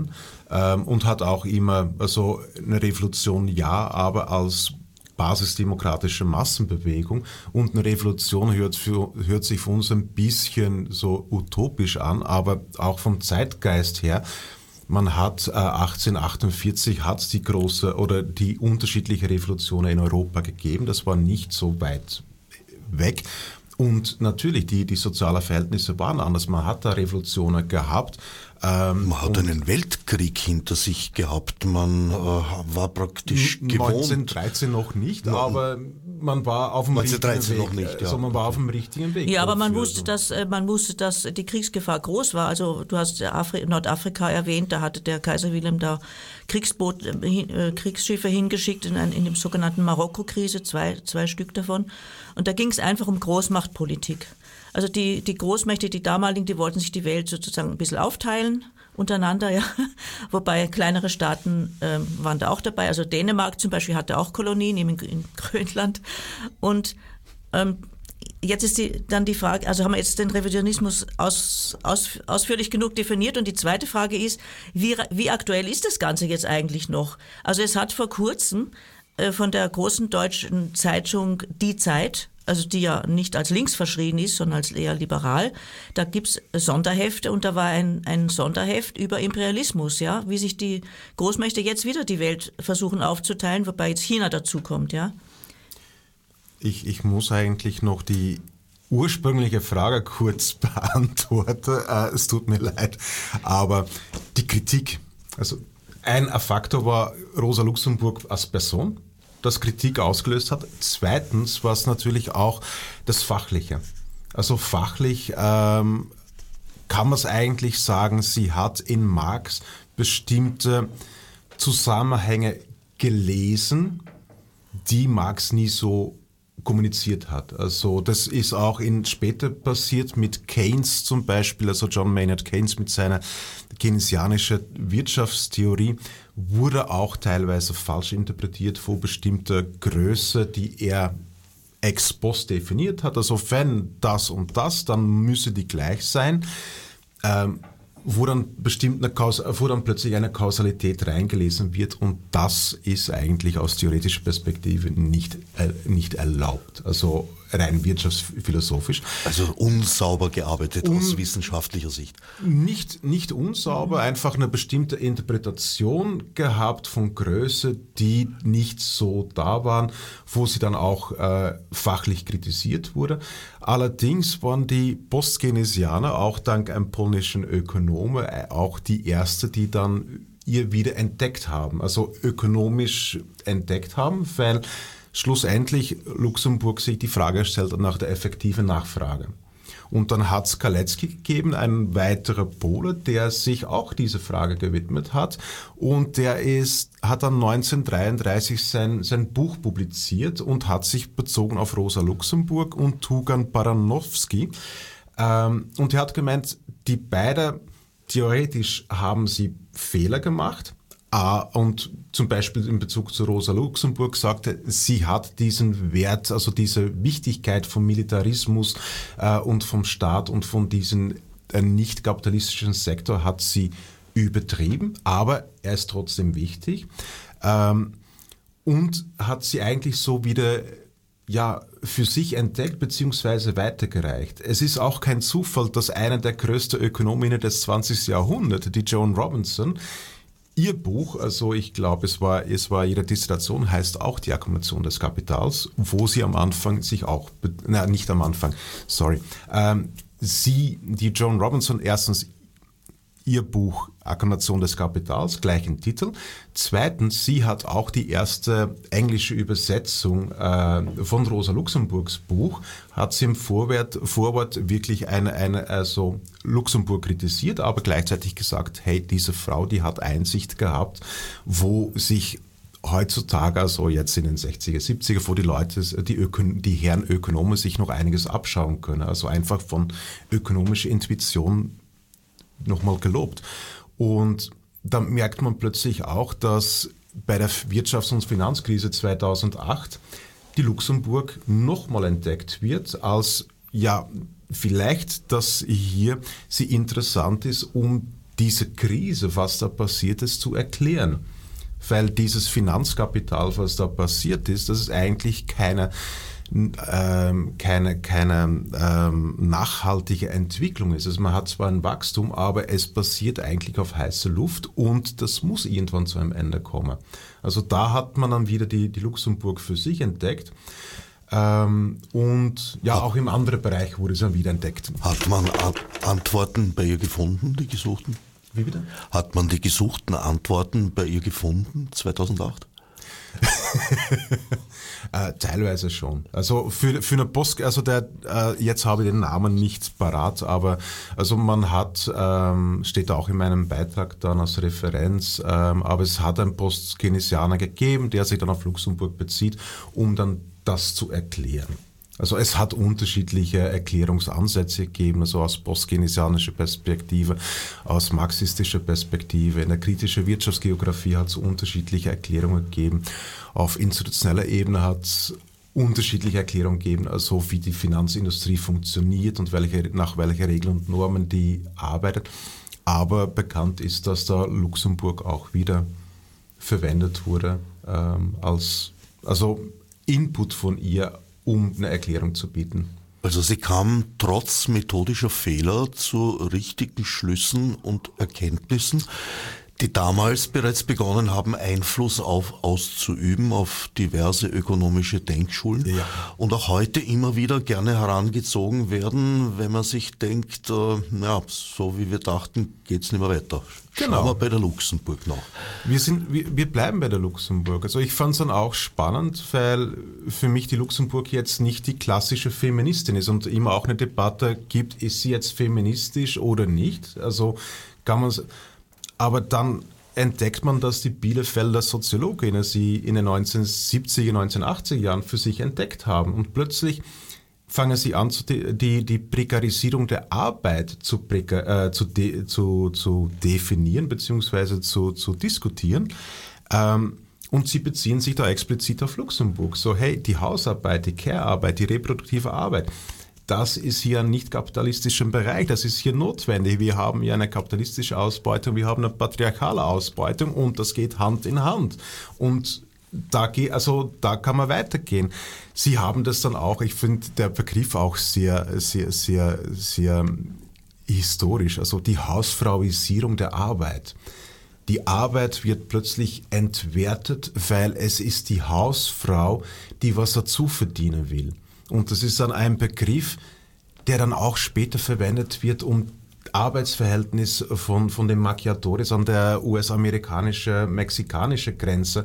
ähm, und hat auch immer also eine Revolution ja, aber als basisdemokratische Massenbewegung, und eine Revolution hört, für, hört sich für uns ein bisschen so utopisch an, aber auch vom Zeitgeist her. Man hat äh, achtzehnhundertachtundvierzig hat es die große oder die unterschiedliche Revolutionen in Europa gegeben. Das war nicht so weit weg. Und natürlich, die, die sozialen Verhältnisse waren anders. Man hat da Revolutionen gehabt. Ähm, man hat einen Weltkrieg hinter sich gehabt. Man äh, war praktisch gewohnt. neunzehnhundertdreizehn noch nicht, no, aber man war auf dem richtigen Weg. Noch nicht, ja. Also man war auf dem richtigen Weg. Ja, aber man wusste, dass man wusste, dass die Kriegsgefahr groß war. Also du hast Afri- Nordafrika erwähnt, da hatte der Kaiser Wilhelm da Kriegsboot, äh, Kriegsschiffe hingeschickt in, ein, in dem sogenannten Marokko-Krise, zwei, zwei Stück davon. Und da ging es einfach um Großmachtpolitik. Also die, die Großmächte, die damaligen, die wollten sich die Welt sozusagen ein bisschen aufteilen untereinander, ja. Wobei kleinere Staaten ähm, waren da auch dabei. Also Dänemark zum Beispiel hatte auch Kolonien in, in Grönland. Und ähm, jetzt ist die, dann die Frage, also haben wir jetzt den Revisionismus aus, aus, ausführlich genug definiert, und die zweite Frage ist, wie, wie aktuell ist das Ganze jetzt eigentlich noch? Also es hat vor kurzem äh, von der großen deutschen Zeitung Die Zeit, also die ja nicht als links verschrien ist, sondern als eher liberal, da gibt's Sonderhefte, und da war ein, ein Sonderheft über Imperialismus, ja, wie sich die Großmächte jetzt wieder die Welt versuchen aufzuteilen, wobei jetzt China dazukommt, ja. Ich, ich muss eigentlich noch die ursprüngliche Frage kurz beantworten. Äh, es tut mir leid, aber die Kritik, also ein Faktor war Rosa Luxemburg als Person, das Kritik ausgelöst hat. Zweitens war es natürlich auch das Fachliche. Also fachlich ähm, kann man es eigentlich sagen, sie hat in Marx bestimmte Zusammenhänge gelesen, die Marx nie so kommuniziert hat. Also das ist auch in später passiert mit Keynes zum Beispiel, also John Maynard Keynes mit seiner keynesianischen Wirtschaftstheorie wurde auch teilweise falsch interpretiert von bestimmter Größe, die er ex post definiert hat. Also wenn das und das, dann müsse die gleich sein. Ähm, wo dann bestimmt eine Kaus- wo dann plötzlich eine Kausalität reingelesen wird, und das ist eigentlich aus theoretischer Perspektive nicht, äh, nicht erlaubt. Also rein wirtschaftsphilosophisch. Also unsauber gearbeitet Un- aus wissenschaftlicher Sicht. Nicht, nicht unsauber, einfach eine bestimmte Interpretation gehabt von Größe, die nicht so da waren, wo sie dann auch äh, fachlich kritisiert wurde. Allerdings waren die Postkeynesianer auch dank einem polnischen Ökonomen äh, auch die erste, die dann ihr wieder entdeckt haben, also ökonomisch entdeckt haben, weil schlussendlich Luxemburg sich die Frage stellt nach der effektiven Nachfrage. Und dann hat es Kalecki gegeben, ein weiterer Pole, der sich auch diese Frage gewidmet hat. Und der ist, hat dann neunzehnhundertdreiunddreißig sein, sein Buch publiziert und hat sich bezogen auf Rosa Luxemburg und Tugan Baranowski. Ähm, und er hat gemeint, die beiden, theoretisch haben sie Fehler gemacht. Ah, und zum Beispiel in Bezug zu Rosa Luxemburg sagte, sie hat diesen Wert, also diese Wichtigkeit vom Militarismus äh, und vom Staat und von diesem äh, nicht kapitalistischen Sektor hat sie übertrieben, aber er ist trotzdem wichtig, ähm, und hat sie eigentlich so wieder ja, für sich entdeckt bzw. weitergereicht. Es ist auch kein Zufall, dass eine der größten Ökonominnen des zwanzigsten Jahrhunderts, die Joan Robinson, ihr Buch, also ich glaube, es war, es war ihre Dissertation, heißt auch die Akkumulation des Kapitals, wo sie am Anfang sich auch, na, nicht am Anfang, sorry, ähm, sie, die Joan Robinson, erstens ihr Buch Akkumulation des Kapitals, gleichen Titel. Zweitens, sie hat auch die erste englische Übersetzung äh, von Rosa Luxemburgs Buch, hat sie im Vorwort, Vorwort wirklich eine, eine, also Luxemburg kritisiert, aber gleichzeitig gesagt, hey, diese Frau, die hat Einsicht gehabt, wo sich heutzutage, also jetzt in den sechziger, siebziger, wo die Leute, die, Ökon- die Herren Ökonomen sich noch einiges abschauen können. Also einfach von ökonomischer Intuition nochmal gelobt. Und da merkt man plötzlich auch, dass bei der Wirtschafts- und Finanzkrise zweitausendacht die Luxemburg nochmal entdeckt wird als, ja, vielleicht, dass hier sie interessant ist, um diese Krise, was da passiert ist, zu erklären. Weil dieses Finanzkapital, was da passiert ist, das ist eigentlich keine, ähm, keine, keine ähm, nachhaltige Entwicklung ist. Also man hat zwar ein Wachstum, aber es basiert eigentlich auf heißer Luft und das muss irgendwann zu einem Ende kommen. Also da hat man dann wieder die, die Luxemburg für sich entdeckt. Ähm, und ja, auch im anderen Bereich wurde es dann wieder entdeckt. Hat man A- Antworten bei ihr gefunden, die gesuchten? Wie bitte? Hat man die gesuchten Antworten bei ihr gefunden, zweitausendacht? äh, teilweise schon. Also für, für eine Post, also der, äh, jetzt habe ich den Namen nicht parat, aber also man hat, ähm, steht auch in meinem Beitrag dann als Referenz, ähm, aber es hat einen Post-Keynesianer gegeben, der sich dann auf Luxemburg bezieht, um dann das zu erklären. Also es hat unterschiedliche Erklärungsansätze gegeben, also aus postkeynesianischer Perspektive, aus marxistischer Perspektive. In der kritischen Wirtschaftsgeografie hat es unterschiedliche Erklärungen gegeben. Auf institutioneller Ebene hat es unterschiedliche Erklärungen gegeben, also wie die Finanzindustrie funktioniert und welche, nach welchen Regeln und Normen die arbeitet. Aber bekannt ist, dass da Luxemburg auch wieder verwendet wurde ähm, als also Input von ihr, um eine Erklärung zu bieten. Also sie kam trotz methodischer Fehler zu richtigen Schlüssen und Erkenntnissen, die damals bereits begonnen haben, Einfluss auf, auszuüben auf diverse ökonomische Denkschulen Ja. und auch heute immer wieder gerne herangezogen werden, wenn man sich denkt, äh, ja, so wie wir dachten, geht's nicht mehr weiter. Schauen Genau. wir bei der Luxemburg noch. Wir, sind, wir, wir bleiben bei der Luxemburg. Also ich fand es dann auch spannend, weil für mich die Luxemburg jetzt nicht die klassische Feministin ist und immer auch eine Debatte gibt, ist sie jetzt feministisch oder nicht? Also kann man aber dann entdeckt man, dass die Bielefelder Soziologinnen sie in den neunzehnhundertsiebziger, neunzehnhundertachtziger Jahren für sich entdeckt haben und plötzlich fangen sie an, die, die Prekarisierung der Arbeit zu, prekar, äh, zu, de, zu, zu definieren bzw. zu, zu diskutieren. Ähm, und sie beziehen sich da explizit auf Luxemburg. So, hey, die Hausarbeit, die Care-Arbeit, die reproduktive Arbeit, das ist hier ein nicht kapitalistischer Bereich, das ist hier notwendig. Wir haben hier eine kapitalistische Ausbeutung, wir haben eine patriarchale Ausbeutung und das geht Hand in Hand. Und da, geht, also, da kann man weitergehen. Sie haben das dann auch, ich finde der Begriff auch sehr, sehr, sehr, sehr historisch, also die Hausfrauisierung der Arbeit. Die Arbeit wird plötzlich entwertet, weil es ist die Hausfrau, die was dazu verdienen will. Und das ist dann ein Begriff, der dann auch später verwendet wird, um Arbeitsverhältnis von, von den Maquiadores an der U S-amerikanische, mexikanische Grenze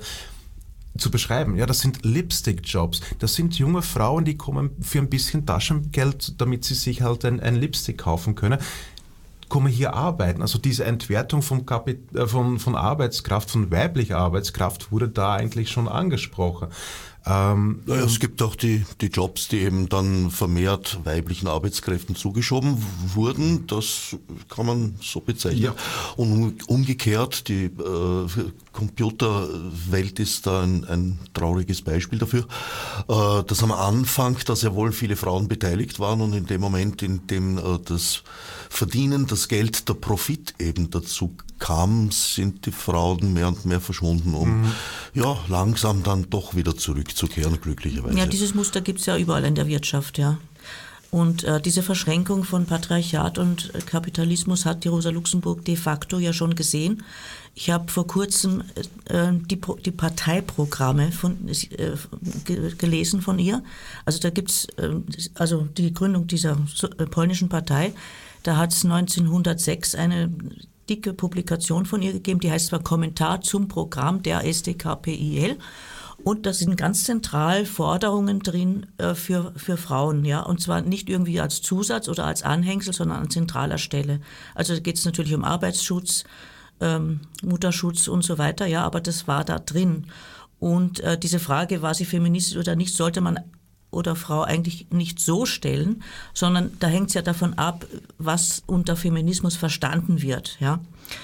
zu beschreiben. Ja, das sind Lipstick-Jobs. Das sind junge Frauen, die kommen für ein bisschen Taschengeld, damit sie sich halt ein, ein Lipstick kaufen können, kommen hier arbeiten. Also diese Entwertung vom Kapit- äh, von, von Arbeitskraft, von weiblicher Arbeitskraft wurde da eigentlich schon angesprochen. Ähm, Naja, es gibt auch die, die Jobs, die eben dann vermehrt weiblichen Arbeitskräften zugeschoben wurden. Das kann man so bezeichnen. Ja. Und umgekehrt, die äh, Computerwelt ist da ein, ein trauriges Beispiel dafür, äh, dass am Anfang da sehr wohl viele Frauen beteiligt waren und in dem Moment, in dem äh, das Verdienen, das Geld, der Profit eben dazu kam, sind die Frauen mehr und mehr verschwunden, um mhm. ja langsam dann doch wieder zurückzukehren, glücklicherweise. Ja, dieses Muster gibt es ja überall in der Wirtschaft, ja. Und äh, diese Verschränkung von Patriarchat und äh, Kapitalismus hat die Rosa Luxemburg de facto ja schon gesehen. Ich habe vor kurzem äh, die, die Parteiprogramme von, äh, ge- gelesen von ihr. Also da gibt's äh, also die Gründung dieser so, äh, polnischen Partei. Da hat es neunzehnhundertsechs eine dicke Publikation von ihr gegeben, die heißt zwar Kommentar zum Programm der S D K P I L. Und da sind ganz zentral Forderungen drin äh, für, für Frauen, ja, und zwar nicht irgendwie als Zusatz oder als Anhängsel, sondern an zentraler Stelle. Also da geht es natürlich um Arbeitsschutz, ähm, Mutterschutz und so weiter, ja, aber das war da drin. Und äh, diese Frage, war sie feministisch oder nicht, sollte man oder Frau eigentlich nicht so stellen, sondern da hängt es ja davon ab, was unter Feminismus verstanden wird, ja.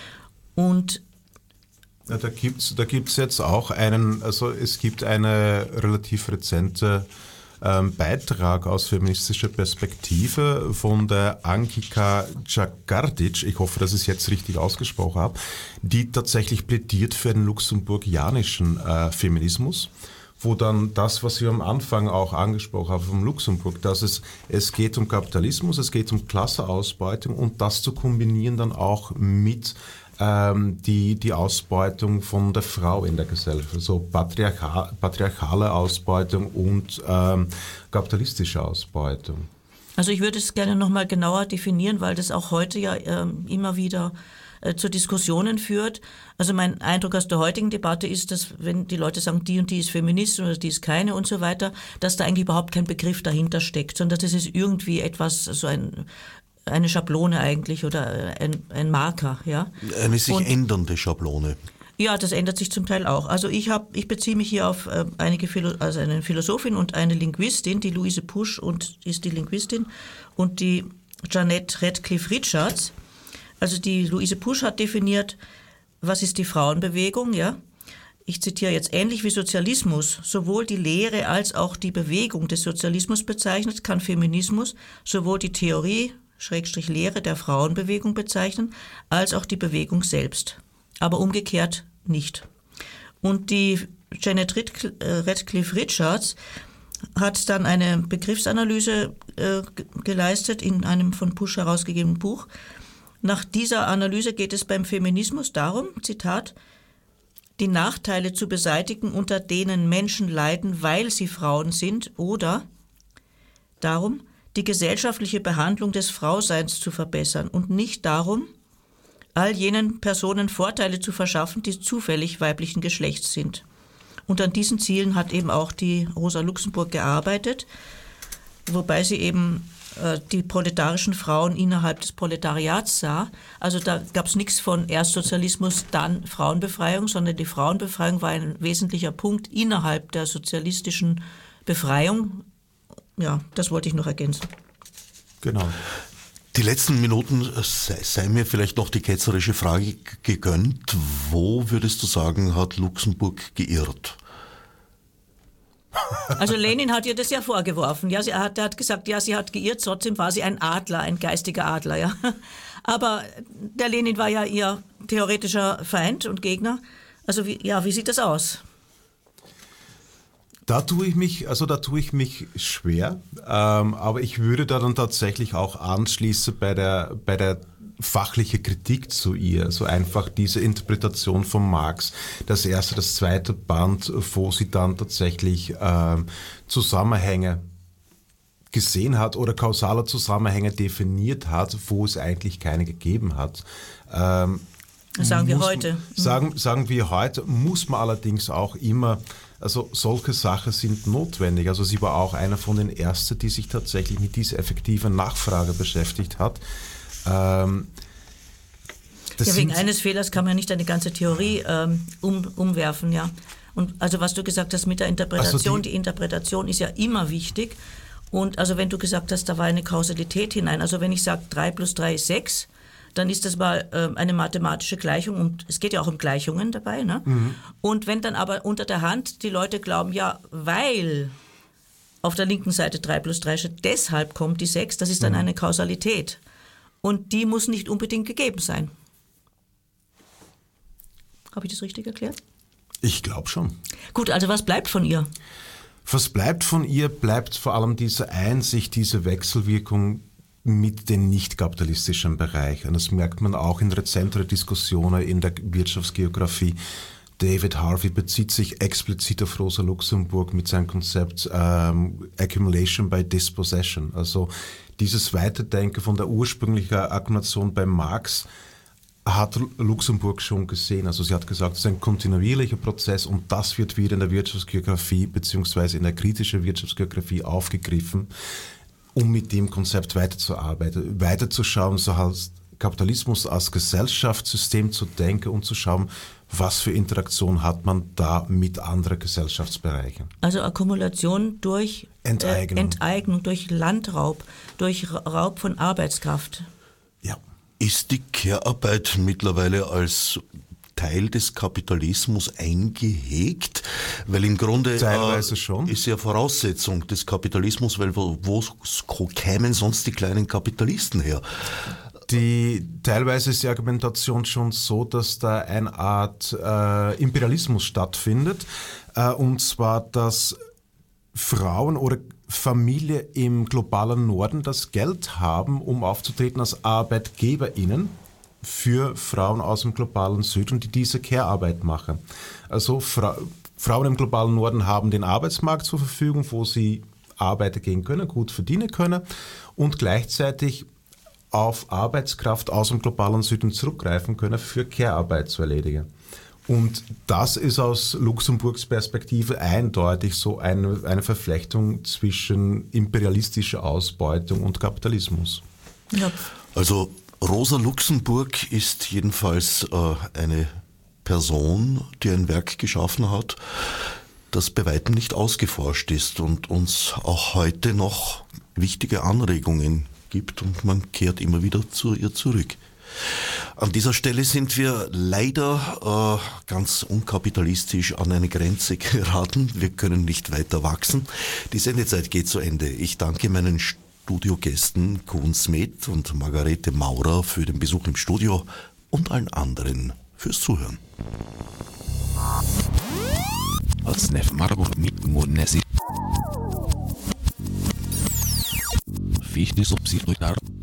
Und Ja, da gibt's, da gibt's jetzt auch einen, also es gibt eine relativ rezente ähm, Beitrag aus feministischer Perspektive von der Ankika Džagardić, ich hoffe, dass ich es jetzt richtig ausgesprochen habe, die tatsächlich plädiert für einen luxemburgianischen äh, Feminismus, wo dann das, was wir am Anfang auch angesprochen haben vom Luxemburg, dass es, es geht um Kapitalismus, es geht um Klasseausbeutung und das zu kombinieren dann auch mit ähm, die, die Ausbeutung von der Frau in der Gesellschaft, also patriarcha- patriarchale Ausbeutung und ähm, kapitalistische Ausbeutung. Also ich würde es gerne nochmal genauer definieren, weil das auch heute ja ähm, immer wieder äh, zu Diskussionen führt. Also mein Eindruck aus der heutigen Debatte ist, dass wenn die Leute sagen, die und die ist Feministin oder die ist keine und so weiter, dass da eigentlich überhaupt kein Begriff dahinter steckt, sondern das ist irgendwie etwas, so ein, eine Schablone eigentlich oder ein, ein Marker. Ja? Eine sich und, ändernde Schablone. Ja, das ändert sich zum Teil auch. Also ich habe, ich beziehe mich hier auf äh, einige, Philo- also eine Philosophin und eine Linguistin, die Louise Pusch und ist die Linguistin und die Jeanette Radcliffe-Richards. Also die Louise Pusch hat definiert, was ist die Frauenbewegung, ja? Ich zitiere jetzt, ähnlich wie Sozialismus sowohl die Lehre als auch die Bewegung des Sozialismus bezeichnet, kann Feminismus sowohl die Theorie, Schrägstrich Lehre der Frauenbewegung bezeichnen, als auch die Bewegung selbst. Aber umgekehrt nicht. Und die Janet Radcliffe-Richards hat dann eine Begriffsanalyse äh, geleistet in einem von Pusch herausgegebenen Buch. Nach dieser Analyse geht es beim Feminismus darum, Zitat, die Nachteile zu beseitigen, unter denen Menschen leiden, weil sie Frauen sind, oder darum, die gesellschaftliche Behandlung des Frauseins zu verbessern und nicht darum, all jenen Personen Vorteile zu verschaffen, die zufällig weiblichen Geschlechts sind. Und an diesen Zielen hat eben auch die Rosa Luxemburg gearbeitet, wobei sie eben äh, die proletarischen Frauen innerhalb des Proletariats sah. Also da gab es nichts von erst Sozialismus, dann Frauenbefreiung, sondern die Frauenbefreiung war ein wesentlicher Punkt innerhalb der sozialistischen Befreiung. Ja, das wollte ich noch ergänzen. Genau. Die letzten Minuten sei, sei mir vielleicht noch die ketzerische Frage gegönnt. Wo würdest du sagen, hat Luxemburg geirrt? Also Lenin hat ihr das ja vorgeworfen. Ja, sie hat, er hat gesagt, ja, sie hat geirrt, trotzdem war sie ein Adler, ein geistiger Adler. Ja. Aber der Lenin war ja ihr theoretischer Feind und Gegner. Also wie, ja, wie sieht das aus? Da tue ich mich, also da tue ich mich schwer, ähm, aber ich würde da dann tatsächlich auch anschließen bei der, bei der fachlichen Kritik zu ihr, also einfach diese Interpretation von Marx, das erste, das zweite Band, wo sie dann tatsächlich ähm, Zusammenhänge gesehen hat oder kausale Zusammenhänge definiert hat, wo es eigentlich keine gegeben hat. Ähm, sagen wir muss, heute. Sagen, sagen wir heute, muss man allerdings auch immer. Also solche Sachen sind notwendig. Also sie war auch einer von den Ersten, die sich tatsächlich mit dieser effektiven Nachfrage beschäftigt hat. Ähm, ja, wegen eines Fehlers kann man ja nicht eine ganze Theorie ähm, um, umwerfen, ja. Und also was du gesagt hast mit der Interpretation, also die, die Interpretation ist ja immer wichtig. Und also wenn du gesagt hast, da war eine Kausalität hinein, also wenn ich sage drei plus drei ist sechs, dann ist das mal äh, eine mathematische Gleichung und es geht ja auch um Gleichungen dabei. Ne? Mhm. Und wenn dann aber unter der Hand die Leute glauben, ja, weil auf der linken Seite drei plus drei steht, deshalb kommt die sechs, das ist dann mhm. eine Kausalität. Und die muss nicht unbedingt gegeben sein. Habe ich das richtig erklärt? Ich glaube schon. Gut, also was bleibt von ihr? Was bleibt von ihr, bleibt vor allem diese Einsicht, diese Wechselwirkung mit den nicht-kapitalistischen Bereichen. Das merkt man auch in rezenteren Diskussionen in der Wirtschaftsgeografie. David Harvey bezieht sich explizit auf Rosa Luxemburg mit seinem Konzept ähm, Accumulation by Dispossession. Also dieses Weiterdenken von der ursprünglichen Akkumulation bei Marx hat Luxemburg schon gesehen. Also sie hat gesagt, es ist ein kontinuierlicher Prozess und das wird wieder in der Wirtschaftsgeografie beziehungsweise in der kritischen Wirtschaftsgeografie aufgegriffen, um mit dem Konzept weiterzuarbeiten, weiterzuschauen, so als Kapitalismus als Gesellschaftssystem zu denken und zu schauen, was für Interaktion hat man da mit anderen Gesellschaftsbereichen. Also Akkumulation durch Enteignung, äh, Enteignung durch Landraub, durch Raub von Arbeitskraft. Ja. Ist die Care-Arbeit mittlerweile als Teil des Kapitalismus eingehegt, weil im Grunde Teilweise äh, schon. ist ja Voraussetzung des Kapitalismus, weil wo, wo kämen sonst die kleinen Kapitalisten her? Die, teilweise ist die Argumentation schon so, dass da eine Art äh, Imperialismus stattfindet, äh, und zwar, dass Frauen oder Familie im globalen Norden das Geld haben, um aufzutreten als ArbeitgeberInnen für Frauen aus dem globalen Süden, die diese Care-Arbeit machen. Also Fra- Frauen im globalen Norden haben den Arbeitsmarkt zur Verfügung, wo sie arbeiten gehen können, gut verdienen können und gleichzeitig auf Arbeitskraft aus dem globalen Süden zurückgreifen können, für Care-Arbeit zu erledigen. Und das ist aus Luxemburgs Perspektive eindeutig so eine, eine Verflechtung zwischen imperialistischer Ausbeutung und Kapitalismus. Ja. Also Rosa Luxemburg ist jedenfalls äh, eine Person, die ein Werk geschaffen hat, das bei weitem nicht ausgeforscht ist und uns auch heute noch wichtige Anregungen gibt und man kehrt immer wieder zu ihr zurück. An dieser Stelle sind wir leider äh, ganz unkapitalistisch an eine Grenze geraten. Wir können nicht weiter wachsen. Die Sendezeit geht zu Ende. Ich danke meinen Studiogästen Koen Smet und Margarete Maurer für den Besuch im Studio und allen anderen fürs Zuhören. Fichte subsidiar.